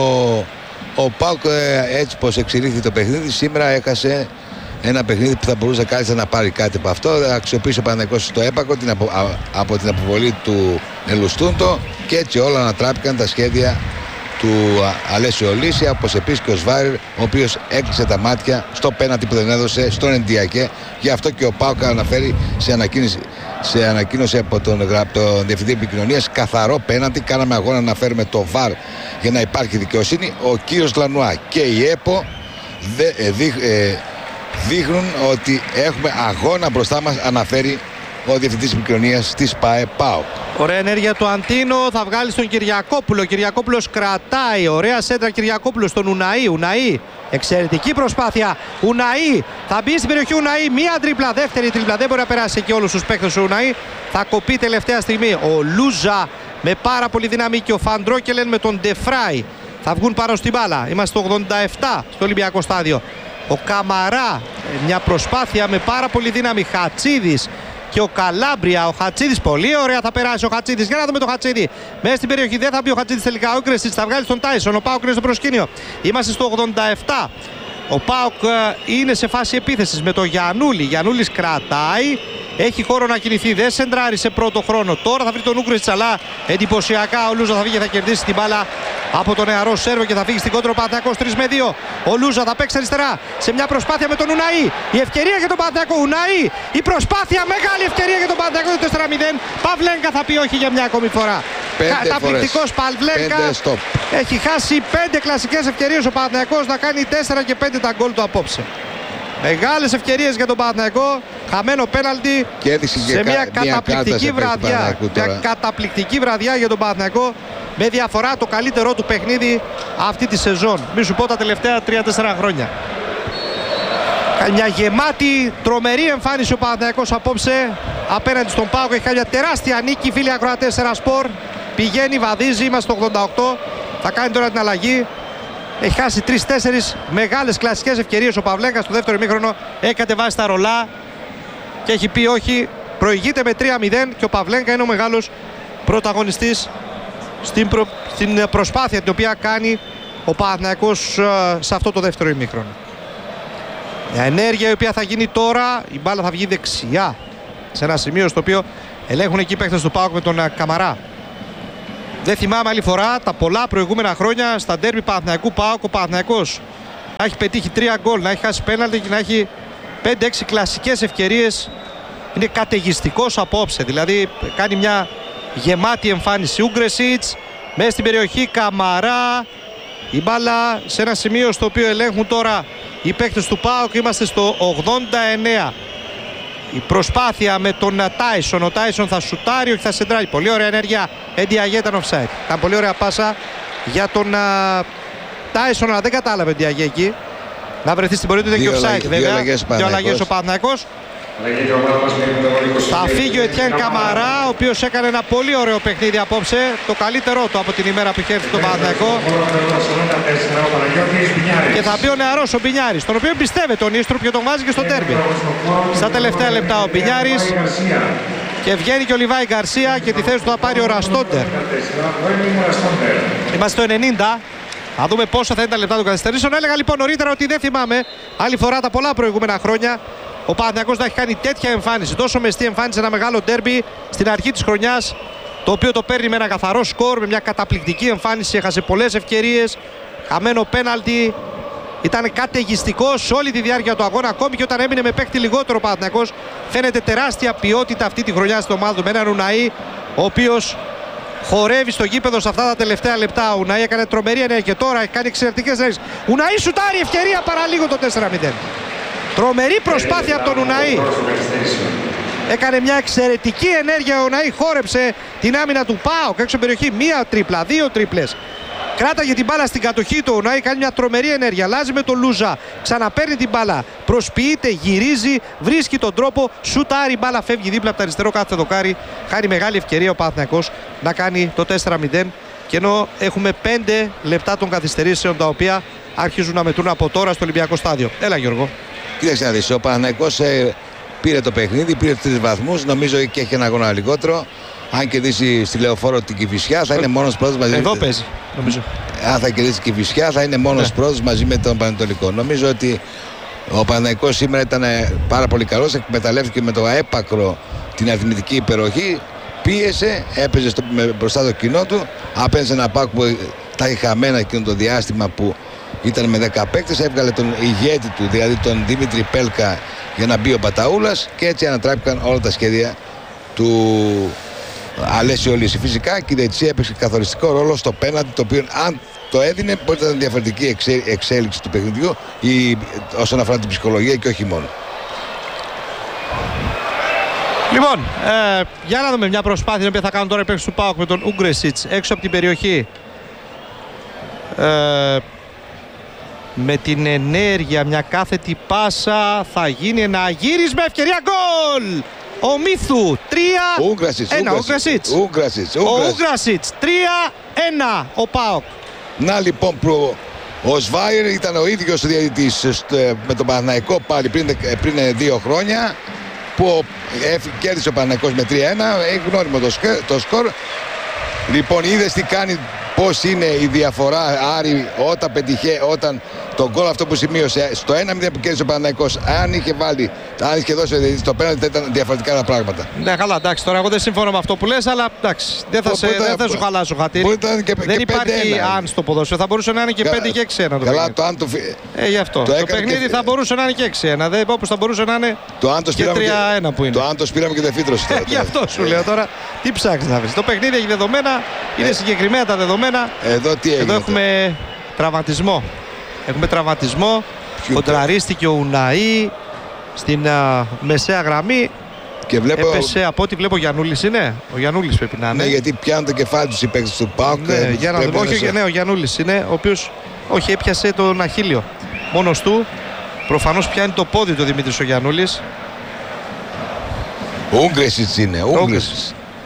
ο ΠΑΟΚ, έτσι πως εξελίχθηκε το παιχνίδι, σήμερα έχασε ένα παιχνίδι που θα μπορούσε κάλλιστα να πάρει κάτι από αυτό. Αξιοποίησε ο Παναθηναϊκός στο έπακο την απο, α, από την αποβολή του Ελουστούντο και έτσι όλα ανατράπηκαν τα σχέδια του Αλέσιο Ολύσια, όπως επίσης και ο Σβάιρ, ο οποίος έκλεισε τα μάτια στο πέναντι που δεν έδωσε στον Εντιακέ. Γι' αυτό και ο ΠΑΟΚ αναφέρει σε ανακοίνωση, σε ανακοίνωση από τον, από τον Διευθυντή Επικοινωνίας καθαρό πέναντι. Κάναμε αγώνα να φέρουμε το βαρ για να υπάρχει δικαιοσύνη. Ο κύριος Λανουά και η ΕΠΟ δε, ε, δι, ε, δείχνουν ότι έχουμε αγώνα μπροστά μας, αναφέρει ο Διευθυντής Επικοινωνίας της ΠΑΕ ΠΑΟΚ. Ωραία ενέργεια του Αντίνο, θα βγάλει στον Κυριακόπουλο. Ο Κυριακόπουλος κρατάει, ωραία σέντρα Κυριακόπουλος στον Ουναή. Ουναή, εξαιρετική προσπάθεια. Ουναή, θα μπει στην περιοχή Ουναή. Μία τρίπλα, δεύτερη τρίπλα. Δεν μπορεί να περάσει εκεί όλους τους παίκτες ο Ουναή. Θα κοπεί τελευταία στιγμή ο Λούζα με πάρα πολύ δύναμη και ο Φαντρόκελεν με τον Ντεφράι. Θα βγουν πάνω στην μπάλα. Είμαστε στο ογδόντα επτά στο Ολυμπιακό Στάδιο. Ο Καμαρά, μια προσπάθεια με πάρα πολύ δύναμη. Χατσίδης και ο Καλάμπρια. Ο Χατσίδης, πολύ ωραία θα περάσει ο Χατσίδης. Για να δούμε το Χατσίδη. Μέσα στην περιοχή δεν θα μπει ο Χατσίδης τελικά. Ο Κρεσίτς θα βγάλει στον Τάισον. Ο ΠΑΟΚ είναι στο προσκήνιο. Είμαστε στο ογδόντα επτά. Ο ΠΑΟΚ είναι σε φάση επίθεσης με τον Γιαννούλη. Γιαννούλης κρατάει. Έχει χώρο να κινηθεί. Δεν σεντράρει σε πρώτο χρόνο. Τώρα θα βρει τον Ούκρεσιτς, αλλά εντυπωσιακά ο Λούζα θα βγει και θα κερδίσει την μπάλα από τον νεαρό Σέρβο και θα φύγει στην κόντρα ο Παναθηναϊκός τρία με δύο. Ο Λούζα θα παίξει αριστερά σε μια προσπάθεια με τον Ουναή. Η ευκαιρία για τον Παναθηναϊκό. Ουναή. Η προσπάθεια, μεγάλη ευκαιρία για τον Παναθηναϊκό. τέσσερα μηδέν. Παυλένκα θα πει όχι για μια ακόμη φορά. Καταπληκτικός Παυλένκα. Έχει χάσει πέντε κλασικές ευκαιρίες ο Παναθηναϊκός να κάνει τέσσερα και πέντε τα γκολ του απόψε. Μεγάλες ευκαιρίες για τον Παναθηναϊκό. Χαμένο πέναλτι σε μια καταπληκτική βραδιά. Μια καταπληκτική βραδιά για τον Παναθηναϊκό. Με διαφορά το καλύτερό του παιχνίδι αυτή τη σεζόν. Μη σου πω τα τελευταία τρία τέσσερα χρόνια. Μια γεμάτη, τρομερή εμφάνιση ο Παναθηναϊκός απόψε απέναντι στον ΠΑΟΚ. Έχει κάνει μια τεράστια νίκη, φίλοι ακροατές, Σέρα Σπορ. Πηγαίνει, βαδίζει, είμαστε στο ογδόντα οκτώ. Θα κάνει τώρα την αλλαγή. Έχει χάσει τρεις-τέσσερις μεγάλες κλασικές ευκαιρίες ο Παυλέγκας στο δεύτερο ημίχρονο. Έχει κατεβάσει τα ρολά και έχει πει όχι. Προηγείται με τρία μηδέν και ο Παυλέγκα είναι ο μεγάλος πρωταγωνιστής στην, προ... στην προσπάθεια την οποία κάνει ο Παναθηναϊκός σε αυτό το δεύτερο ημίχρονο. Μια ενέργεια η οποία θα γίνει τώρα. Η μπάλα θα βγει δεξιά σε ένα σημείο στο οποίο ελέγχουν εκεί οι παίκτες του ΠΑΟΚ με τον Καμαρά. Δεν θυμάμαι άλλη φορά τα πολλά προηγούμενα χρόνια στα ντέρμπι Παναθηναϊκού ΠΑΟΚ ο Παναθηναϊκός να έχει πετύχει τρία γκολ, να έχει χάσει πέναλτι και να έχει πέντε έξι κλασικές ευκαιρίες. Είναι καταιγιστικός απόψε, δηλαδή κάνει μια γεμάτη εμφάνιση. Ούγκρεσιτς μέσα στην περιοχή, Καμαρά, η μπάλα σε ένα σημείο στο οποίο ελέγχουν τώρα οι παίκτες του ΠΑΟΚ. Είμαστε στο ογδόντα εννέα. Η προσπάθεια με τον Τάισον, ο Τάισον θα σουτάρει, όχι θα σεντράρει. Πολύ ωραία ενέργεια, Εντιαγέ ήταν offside. Ήταν πολύ ωραία πάσα για τον Τάισον, αλλά δεν κατάλαβε Εντιαγέ εκεί να βρεθεί στην πορεία του. Δεν έχει offside βέβαια. Δύο αλλαγές ο Παναθηναϊκός. Θα φύγει ο Ετιέν Καμαρά, ο οποίος έκανε ένα πολύ ωραίο παιχνίδι απόψε. Το καλύτερό του από την ημέρα που είχε έρθει στο Παναθηναϊκό. Και θα μπει ο νεαρός ο Μπινιάρης, τον οποίο πιστεύεται ο Νίστρουπ και τον βάζει και στο τέρμι. Στα τελευταία λεπτά ο Μπινιάρης. Και βγαίνει και ο Λιβάη Γκαρσία και τη θέση του θα πάρει ο Ραστόντερ. Είμαστε στο ενενήντα. Θα δούμε πόσα θα είναι τα λεπτά των καθυστερήσεων. Έλεγα λοιπόν νωρίτερα ότι δεν θυμάμαι άλλη φορά τα πολλά προηγούμενα χρόνια ο Παναθηναϊκός να έχει κάνει τέτοια εμφάνιση, τόσο μεστή εμφάνιση, ένα μεγάλο ντέρμπι στην αρχή της χρονιάς, το οποίο το παίρνει με ένα καθαρό σκορ, με μια καταπληκτική εμφάνιση. Έχασε πολλές ευκαιρίες, χαμένο πέναλτι, ήταν καταιγιστικός σε όλη τη διάρκεια του αγώνα. Ακόμη και όταν έμεινε με παίκτη λιγότερο ο Παναθηναϊκός, φαίνεται τεράστια ποιότητα αυτή τη χρονιά στην ομάδα του, με έναν Ουναή ο οποίος χορεύει στο γήπεδο σε αυτά τα τελευταία λεπτά. Ο Ουναή έκανε τρομερή ενέργεια και τώρα έχει κάνει εξαιρετικές ρέσεις. Ουναή σουτάρει, ευκαιρία, παραλίγο το τέσσερα μηδέν. Τρομερή προσπάθεια από τον Ουναή. Έκανε μια εξαιρετική ενέργεια ο Ουναή, χόρεψε την άμυνα του ΠΑΟΚ έξω περιοχή. Μία τρίπλα, δύο τρίπλες. Κράταγε την μπάλα στην κατοχή του. Ο Ουναή κάνει μια τρομερή ενέργεια. Αλλάζει με τον Λούζα. Ξαναπαίρνει την μπάλα. Προσποιείται, γυρίζει, βρίσκει τον τρόπο. Σουτάρει, η μπάλα φεύγει δίπλα από το αριστερό κάθε δοκάρι. Κάνει μεγάλη ευκαιρία ο Παναθηναϊκός να κάνει το τέσσερα μηδέν. Και ενώ έχουμε πέντε λεπτά των καθυστερήσεων, τα οποία αρχίζουν να μετρούν από τώρα στο Ολυμπιακό στάδιο. Έλα Γιώργο. Κοίταξε να δεις, ο Παναθηναϊκός ε, πήρε το παιχνίδι, πήρε τρεις βαθμούς, νομίζω και έχει ένα αγώνα λιγότερο. Αν κερδίσει στη Λεωφόρο την Κηφισιά θα είναι μόνος πρώτος μαζί. Εδώ παίζει, νομίζω. Αν θα κερδίσει την Κηφισιά θα είναι μόνος ναι. πρώτος μαζί με τον Πανετολικό. Νομίζω ότι ο Παναθηναϊκός σήμερα ήταν πάρα πολύ καλός, εκμεταλλεύτηκε με το έπακρο την αριθμητική υπεροχή, πίεσε, έπαιζε στο, με, μπροστά το κοινό του, απέναντι σε ένα ΠΑΟΚ που τα είχε χαμένα εκείνο το διάστημα που ήταν με δέκα παίκτες, έβγαλε τον ηγέτη του, δηλαδή τον Δημήτρη Πέλκα, για να μπει ο Παταούλας και έτσι ανατράπηκαν όλα τα σχέδια του Αλέσιο Λύση. Φυσικά και η διαιτησία έπαιξε καθοριστικό ρόλο στο πέναντι, το οποίο αν το έδινε μπορεί να ήταν διαφορετική εξέ, εξέλιξη του παιχνιδιού ή, όσον αφορά την ψυχολογία και όχι μόνο. Λοιπόν, ε, για να δούμε μια προσπάθεια την οποία θα κάνουν τώρα οι παίκτες του ΠΑΟΚ με τον Ούγκρεσιτς έξω από την περιοχή. Ε, με την ενέργεια, μια κάθετη πάσα, θα γίνει ένα γύρισμα, ευκαιρία, γκολ! Ο Μίθου, τρία ένα, Ούγκρασιτς. Ο Ούγκρασιτς, τρία ένα, ο ΠΑΟΚ. Να λοιπόν, προ... ο Σβάιρ ήταν ο ίδιος ο διαιτητής με τον Παναθηναϊκό πάλι πριν, πριν δύο χρόνια, που κέρδισε ο Παναθηναϊκός με τρία ένα, έχει γνώριμο το, σκ... το σκορ. Λοιπόν, είδες τι κάνει, πώς είναι η διαφορά, Άρη, όταν πετυχε, όταν τον γκολ αυτό που σημείωσε στο ένα μηδέν που κέρδισε ο Παναθηναϊκός, αν είχε βάλει, αν είχε δώσει ο το πέναλτι, ήταν διαφορετικά τα πράγματα. Ναι, καλά, εντάξει, τώρα εγώ δεν συμφωνώ με αυτό που λες, αλλά εντάξει, δεν θα, σε, δεν θα σου χαλάσω χατήρι. Και, δεν και υπάρχει αν στο ποδόσφαιρο, θα μπορούσε να είναι και Κα... πέντε και έξι ένα το καλά, παιχνίδι. Το αν το... Ε, γι' αυτό. Το, το παιχνίδι και... θα μπορούσε να είναι και έξι ένα, δεν, όπως θα μπορούσε να είναι το αν το και τρία ένα που είναι. Το αν το σπήραμε και δεν φύτρωσε. Γι' αυτό σου λέω τώρα, τι ψάχνεις να βρεις. Το παιχνίδι έχει δεδομένα, είναι συγκεκριμένα τα δεδομένα. Εδώ έχουμε τραυματισμό. Έχουμε τραυματισμό, κοντραρίστηκε ο Ουναή στην α, μεσαία γραμμή και βλέπω... έπεσε, από ό,τι βλέπω, ο Γιαννούλης είναι. Ο Γιαννούλης πρέπει να είναι. Ναι, γιατί πιάνουν το κεφάλι τους οι παίκτες του ΠΑΟΚ. Ναι, για να δούμε. Όχι, ναι, ο Γιαννούλης είναι, ο οποίος όχι, έπιασε τον αχίλιο μόνος του. Προφανώς πιάνει το πόδι του Δημήτρης ο Γιαννούλης. Ο Ούγκρεσιτς είναι, ο Ούγκρεσιτς.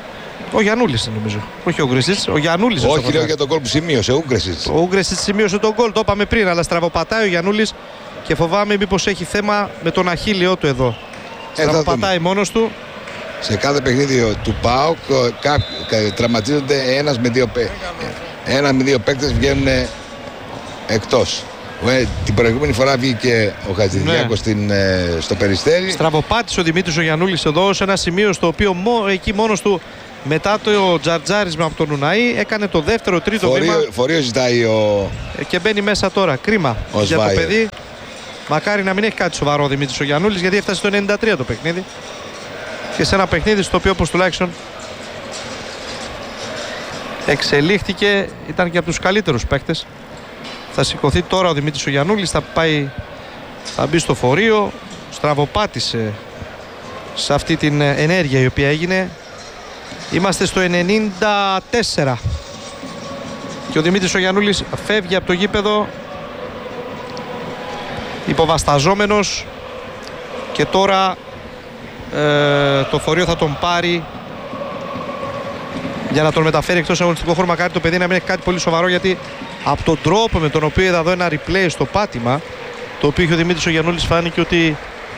Ο Γιαννούλης νομίζω. Όχι ο Ούγκρεσιτς, ο Γιαννούλης. Όχι, λέω για τον γκολ που σημείωσε. Ο Ούγκρεσιτς. Ο Ούγκρεσιτς σημείωσε τον γκολ, το είπαμε πριν, αλλά στραβοπατάει ο Γιαννούλης και φοβάμαι μήπως έχει θέμα με τον αχίλιο του εδώ. Ε, στραβοπατάει μόνος του. Σε κάθε παιχνίδι του ΠΑΟΚ τραυματίζονται ένας με δύο, ένα με δύο παίκτες βγαίνουν εκτός. Την προηγούμενη φορά βγήκε ο Χατζηδιάκος ναι. στο Περιστέρι. Στραβοπάτησε ο Δημήτρης ο Γιαννούλης εδώ σε ένα σημείο στο οποίο εκεί μόνος του μετά το τζαρτζάρισμα από τον Ουναή έκανε το δεύτερο τρίτο φορείο, βήμα. Φορείο ζητάει ο... Και μπαίνει μέσα τώρα. Κρίμα ο για το παιδί. Μακάρι να μην έχει κάτι σοβαρό ο Δημήτρης ο Γιαννούλης, γιατί έφτασε το ενενήντα τρία το παιχνίδι. Και σε ένα παιχνίδι στο οποίο όπως τουλάχιστον εξελίχθηκε, ήταν και από τους καλύτερους παίκτες. Θα σηκωθεί τώρα ο Δημήτρης ο Γιαννούλης, θα πάει, θα μπει στο φορείο. Στραβοπάτησε σε αυτή την ενέργεια η οποία έγινε. Είμαστε στο ενενήντα τέσσερα και ο Δημήτρης ο Γιαννούλης φεύγει από το γήπεδο υποβασταζόμενος και τώρα ε, το φορείο θα τον πάρει για να τον μεταφέρει εκτός αγωνιστικού χώρου. Μακάρι το παιδί να μην έχει κάτι πολύ σοβαρό, γιατί από τον τρόπο με τον οποίο είδα εδώ ένα replay στο πάτημα το οποίο είχε ο Δημήτρης ο Γιαννούλης, φάνηκε ότι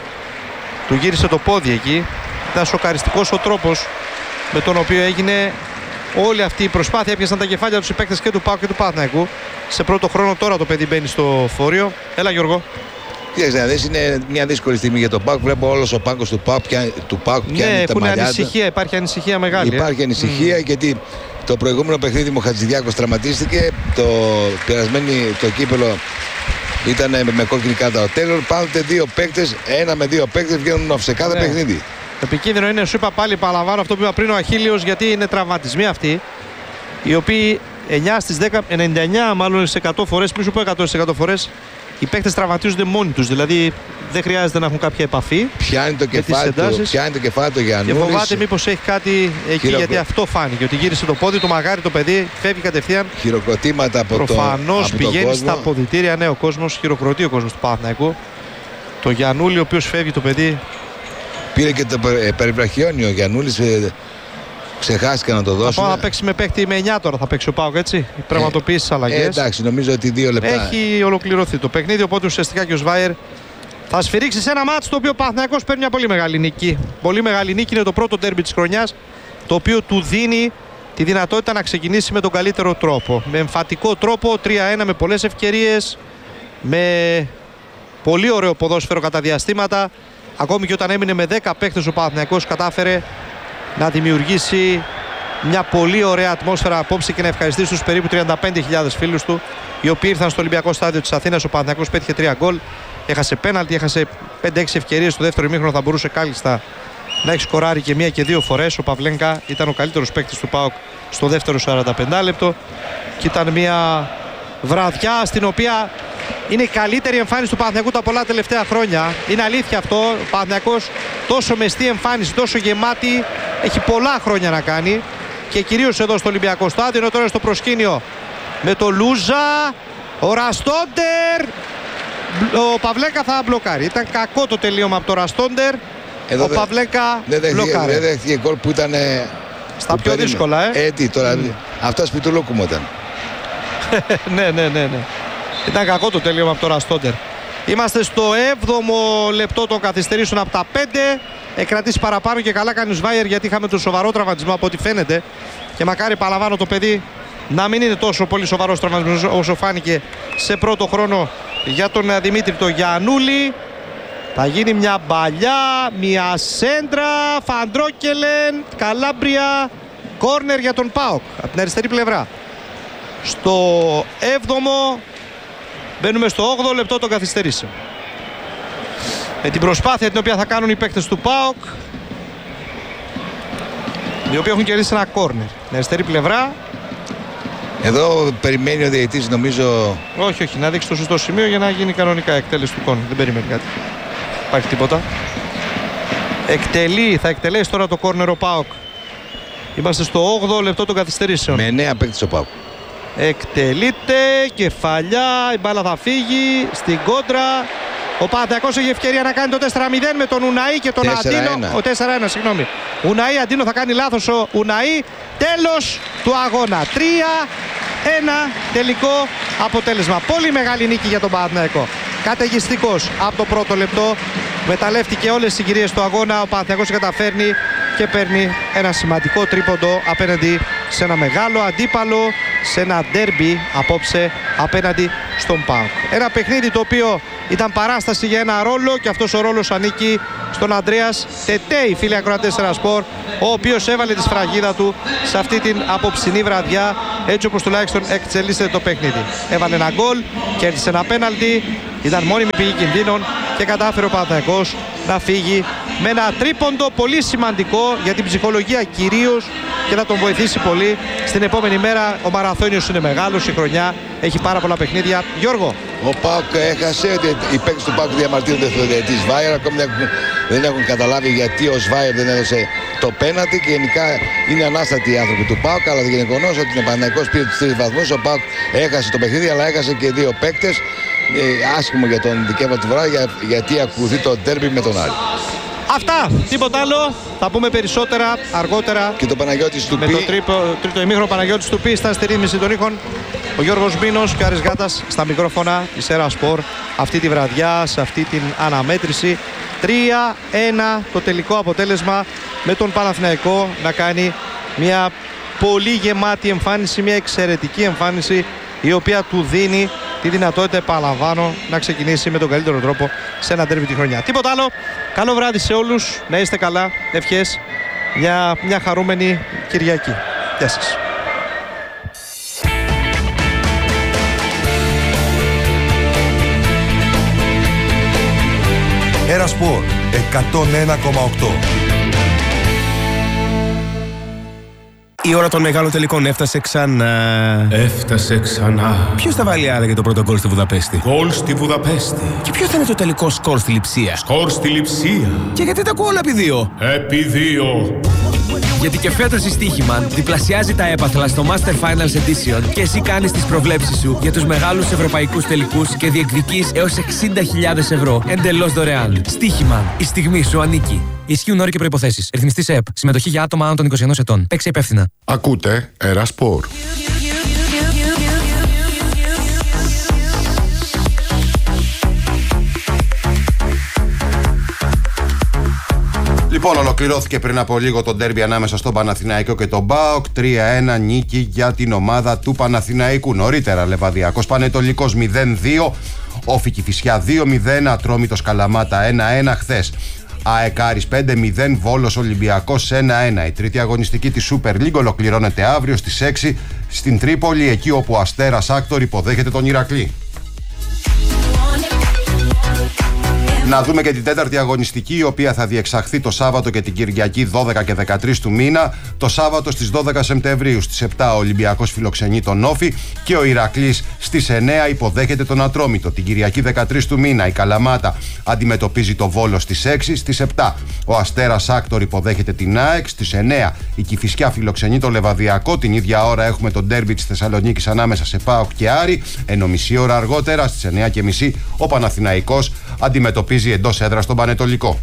του γύρισε το πόδι εκεί. Ήταν σοκαριστικός ο τρόπος με τον οποίο έγινε όλη αυτή η προσπάθεια. Έπιασαν τα κεφάλια τους οι παίκτες και του ΠΑΟΚ και του Παναθηναϊκού. Σε πρώτο χρόνο τώρα το παιδί μπαίνει στο φορείο. Έλα Γιώργο. Κοίταξε να δεις, είναι μια δύσκολη στιγμή για τον ΠΑΟΚ. Βλέπω όλος ο πάγκος του ΠΑΟΚ του ΠΑΟΚ πιάνει ναι, τα μαλλιά. Ανησυχία, υπάρχει ανησυχία μεγάλη. Υπάρχει ε. ανησυχία mm. γιατί το προηγούμενο παιχνίδι μου ο Χατζηδιάκος τραυματίστηκε. Το περασμένο το κύπελο ήταν με κόκκινη κάρτα ο Τέιλορ. Πάντοτε δύο παίκτες, ένα με δύο παίκτες βγαίνουν σε κάθε ναι. παιχνίδι. Επικίνδυνο είναι, σου είπα πάλι, παραλαμβάνω αυτό που είπα πριν, ο Αχίλιος, γιατί είναι τραυματισμοί αυτοί οι οποίοι εννιά στις δέκα, ενενήντα εννιά μάλλον σε εκατό φορές, πριν σου πω εκατό στις εκατό φορές, οι παίκτες τραυματίζονται μόνοι τους. Δηλαδή δεν χρειάζεται να έχουν κάποια επαφή. Πιάνει το κεφάλι του, πιάνει το κεφάλι του Γιαννούλης. Και φοβάται μήπως έχει κάτι εκεί, Χειροκρο... γιατί αυτό φάνηκε. Ότι γύρισε το πόδι του, μαγάρι το παιδί, φεύγει κατευθείαν. Χειροκροτήματα από το Προφανώς πηγαίνει στα αποδυτήρια. Ναι, ο κόσμος, χειροκροτεί ο κόσμος του Παναθηναϊκού. Το Γιαννούλη, ο οποίος φεύγει το παιδί. Πήρε και το περιβραχιόνιο ο Γιαννούλης. Ξεχάστηκε να το δώσουμε. Θα παίξει με παίκτη με εννιά τώρα, θα παίξει ο ΠΑΟΚ, έτσι. Οι πραγματοποιήσεις ε, αλλαγές. Ε, εντάξει, νομίζω ότι δύο λεπτά. Έχει ολοκληρωθεί το παιχνίδι, οπότε ουσιαστικά και ο Σβάιερ θα σφυρίξει σε ένα μάτς το οποίο ο Παναθηναϊκός παίρνει μια πολύ μεγάλη νίκη. Πολύ μεγάλη νίκη, είναι το πρώτο ντέρμπι της χρονιάς, το οποίο του δίνει τη δυνατότητα να ξεκινήσει με τον καλύτερο τρόπο. Με εμφατικό τρόπο, τρία ένα, με πολλές ευκαιρίες, με πολύ ωραίο ποδόσφαιρο κατά διαστήματα. Ακόμη και όταν έμεινε με δέκα παίκτες, ο Παναθηναϊκός κατάφερε να δημιουργήσει μια πολύ ωραία ατμόσφαιρα απόψε και να ευχαριστήσει τους περίπου τριάντα πέντε χιλιάδες φίλους του, οι οποίοι ήρθαν στο Ολυμπιακό Στάδιο της Αθήνας. Ο Παναθηναϊκός πέτυχε τρία γκολ, έχασε πέναλτι, έχασε πέντε έξι ευκαιρίες στο δεύτερο ημίχρονο. Θα μπορούσε κάλλιστα να έχει σκοράρει και μία και δύο φορές. Ο Παυλένκα ήταν ο καλύτερος παίκτης του ΠΑΟΚ στο δεύτερο σαράντα πέντε λεπτό και ήταν μια βραδιά στην οποία είναι η καλύτερη εμφάνιση του Παναθηναϊκού τα πολλά τελευταία χρόνια. Είναι αλήθεια αυτό. Ο Παναθηναϊκός τόσο μεστή εμφάνιση, τόσο γεμάτη, έχει πολλά χρόνια να κάνει, και κυρίως εδώ στο Ολυμπιακό Στάδιο. Ενώ τώρα στο προσκήνιο με το Λούζα, ο Ραστόντερ, ο Παυλέκα θα μπλοκάρει. Ήταν κακό το τελείωμα από το Ραστόντερ. Ο δε, Παυλέκα μπλοκάρει. Δεν δέχτηκε γκολ που ήταν στα πιο δύσκολα, ε. Ε, τι τώρα, mm. αυτό σπιτουλούκου μου ήταν. ναι, ναι, ναι, ναι. Ήταν κακό το τέλειωμα από το Ραστόντερ. Είμαστε στο έβδομο λεπτό των καθυστερήσεων από τα πέντε. Εκρατήσει παραπάνω και καλά κάνει ο Σβάιερ, γιατί είχαμε τον σοβαρό τραυματισμό από ό,τι φαίνεται. Και μακάρι, παραλαμβάνω, το παιδί να μην είναι τόσο πολύ σοβαρός τραυματισμός όσο φάνηκε σε πρώτο χρόνο για τον Δημήτρη το Γιαννούλη. Θα γίνει μια μπαλιά, μια σέντρα, Φαντρόκελεν, Καλάμπρια, κόρνερ για τον ΠΑΟΚ από την αριστερή πλευρά. Στο έβδομο μπαίνουμε στο όγδοο λεπτό των καθυστερήσεων. Με την προσπάθεια την οποία θα κάνουν οι παίκτες του ΠΑΟΚ, οι οποίοι έχουν κερδίσει ένα κόρνερ την αριστερή πλευρά. Εδώ περιμένει ο διαιτητής, νομίζω. Όχι, όχι, να δείξει το σωστό σημείο για να γίνει κανονικά εκτέλεση του κόρνερ. Δεν περιμένει κάτι. Υπάρχει τίποτα. Εκτελεί, θα εκτελέσει τώρα το κόρνερ ο ΠΑΟΚ. Είμαστε στο όγδοο λεπτό των καθυστερήσεων. Με εννέα παίκτες ο ΠΑΟΚ. Εκτελείται, κεφαλιά, η μπάλα θα φύγει στην κόντρα. Ο Παναθηναϊκός έχει ευκαιρία να κάνει το τέσσερα μηδέν με τον Ουναή και τον Αντίνο. Ο τέσσερα ένα, συγγνώμη. Ουναή, Αντίνο, θα κάνει λάθος ο Ουναή. Τέλος του αγώνα. τρία ένα τελικό αποτέλεσμα. Πολύ μεγάλη νίκη για τον Παναθηναϊκό. Καταιγιστικός από το πρώτο λεπτό. Μεταλλεύτηκε όλες τις συγκυρίες του αγώνα. Ο Παναθηναϊκός καταφέρνει και παίρνει ένα σημαντικό τρίποντο απέναντι σε ένα μεγάλο αντίπαλο, σε ένα ντέρμπι απόψε απέναντι στον ΠΑΟΚ. Ένα παιχνίδι το οποίο ήταν παράσταση για ένα ρόλο και αυτός ο ρόλος ανήκει στον Ανδρέας Τετέι, φίλοι ακροατές Ερασπορ, ο οποίος έβαλε τη σφραγίδα του σε αυτή την απόψινή βραδιά, έτσι όπως τουλάχιστον εξελίσσεται το παιχνίδι. Έβαλε ένα γκολ, κέρδισε ένα πέναλτι, ήταν μόνιμη πηγή κινδύνων και κατάφερε ο Παναθηναϊκός να φύγει με ένα τρίποντο πολύ σημαντικό για την ψυχολογία κυρίως και να τον βοηθήσει πολύ. Στην επόμενη μέρα ο Μαραθώνιος είναι μεγάλος, η χρονιά έχει πάρα πολλά παιχνίδια. Γιώργο. Ο ΠΑΟΚ έχασε, οι παίκτες του ΠΑΟΚ διαμαρτύρονται στο διαιτητή Σβάιερ. Ακόμη δεν έχουν καταλάβει γιατί ο Σβάιερ δεν έδωσε το πέναλτι και γενικά είναι ανάστατοι οι άνθρωποι του ΠΑΟΚ. Αλλά το γεγονός ότι ο Παναθηναϊκός πήρε τους τρεις βαθμούς, ο ΠΑΟΚ έχασε το παιχνίδι, αλλά έχασε και δύο παίκτες. Ε, άσχημο για τον δικαίωμα του Βράδυ για, γιατί ακολουθεί το ντέρμπι με τον Άρη. Αυτά, τίποτα άλλο. Θα πούμε περισσότερα αργότερα. Και το Παναγιώτης του με Πι. το τρίπο, τρίτο ημίχρονο Παναγιώτης του Πι ήταν στη ρύθμιση των ήχων. Ο Γιώργος Μήνος και ο Άρης Γάτας στα μικρόφωνα της Ερασπορ αυτή τη βραδιά, σε αυτή την αναμέτρηση. τρία ένα το τελικό αποτέλεσμα, με τον Παναθηναϊκό να κάνει μια πολύ γεμάτη εμφάνιση, μια εξαιρετική εμφάνιση, η οποία του δίνει τη δυνατότητα, επαναλαμβάνω, να ξεκινήσει με τον καλύτερο τρόπο σε ένα ντέρμπι τη χρονιά. Τίποτα άλλο. Καλό βράδυ σε όλους. Να είστε καλά. Ευχές για μια χαρούμενη Κυριακή. Γεια σας. Ερασπορ εκατόν ένα κόμμα οκτώ. Η ώρα των μεγάλων τελικών έφτασε ξανά. Έφτασε ξανά. Ποιος θα βάλει άραγε το πρώτο γκολ στη Βουδαπέστη? Γκολ στη Βουδαπέστη. Και ποιο θα είναι το τελικό σκορ στη Λειψία? Σκορ στη Λειψία. Και γιατί τα ακούω όλα επί δύο? Επί δύο. Γιατί και φέτος η Στοίχημαν διπλασιάζει τα έπαθλα στο Master Finals Edition και εσύ κάνεις τις προβλέψεις σου για τους μεγάλους ευρωπαϊκούς τελικούς και διεκδικείς έως εξήντα χιλιάδες ευρώ εντελώς δωρεάν. Στοίχημαν. Η στιγμή σου ανήκει. Ισχύουν όροι και προϋποθέσεις. Ρυθμιστής ΕΕΠ. Συμμετοχή για άτομα άνω των είκοσι ενός ετών. Παίξε υπεύθυνα. Ακούτε Ερασπορ. Λοιπόν, ολοκληρώθηκε πριν από λίγο το ντέρμπι ανάμεσα στον Παναθηναϊκό και τον ΠΑΟΚ. τρία ένα νίκη για την ομάδα του Παναθηναϊκού. Νωρίτερα Λεβαδιακός Πανετολικός μηδέν δύο, Όφη Κηφισιά δύο μηδέν, Ατρόμητος Καλαμάτα ένα ένα χθες. ΑΕΚ Άρης πέντε μηδέν, Βόλος Ολυμπιακός ένα ένα. Η τρίτη αγωνιστική της Super League ολοκληρώνεται αύριο στις έξι στην Τρίπολη, εκεί όπου ο Αστέρας Άκτορ υποδέχεται τον Ηρακλή. Να δούμε και την τέταρτη αγωνιστική, η οποία θα διεξαχθεί το Σάββατο και την Κυριακή δώδεκα και δεκατρείς του μήνα. Το Σάββατο στις δώδεκα Σεπτεμβρίου στις επτά ο Ολυμπιακός φιλοξενεί τον Όφη και ο Ηρακλής στις εννέα υποδέχεται τον Ατρόμητο. Την Κυριακή δεκατρείς του μήνα η Καλαμάτα αντιμετωπίζει το Βόλο στις έξι, στις επτά ο Αστέρας Άκτορ υποδέχεται την ΑΕΚ, στις εννέα η Κηφισιά φιλοξενεί το Λεβαδιακό. Την ίδια ώρα έχουμε το ντέρμπι της Θεσσαλονίκης ανάμεσα σε ΠΑΟΚ και Άρη, ενώ μισή ώρα αργότερα στις εννέα και μισή ο Παναθηναϊκός αντιμετωπίζει εντός έδρας τον Πανετολικό.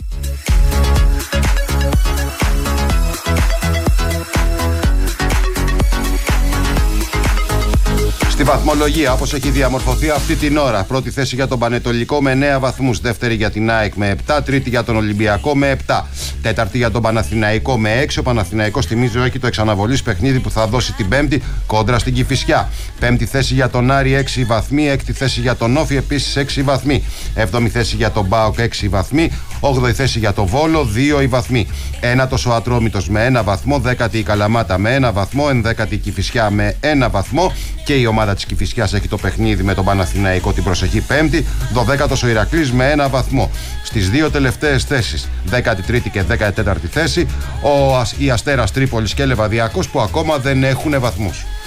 Στη βαθμολογία, όπως έχει διαμορφωθεί αυτή την ώρα, πρώτη θέση για τον Πανετολικό με εννέα βαθμούς, δεύτερη για την ΑΕΚ με επτά, τρίτη για τον Ολυμπιακό με επτά, τέταρτη για τον Παναθηναϊκό με έξι. Ο Παναθηναϊκός, θυμίζω, έχει το εξαναβολής παιχνίδι που θα δώσει την Πέμπτη κόντρα στην Κηφισιά. Πέμπτη θέση για τον Άρη έξι βαθμοί, έκτη θέση για τον Όφη επίσης έξι βαθμοί, έβδομη θέση για τον ΠΑΟΚ έξι βαθμοί, όγδοη θέση για τον Βόλο δύο οι βαθμοί, ένατος ο Ατρόμητος με ένα βαθμό, δέκατη η Καλαμάτα με ένα βαθμό, ενδέκατη η Κηφισιά με ένα βαθμό και η ομάδα της Κηφισιάς έχει το παιχνίδι με τον Παναθηναϊκό την προσεχή Πέμπτη, δωδέκατος ο Ηρακλής με ένα βαθμό. Στις δύο τελευταίες θέσεις, δέκατη τρίτη και δέκατη τέταρτη θέση, ο, η Αστέρας Τρίπολης και Λεβαδιακός που ακόμα δεν έχουν βαθμούς.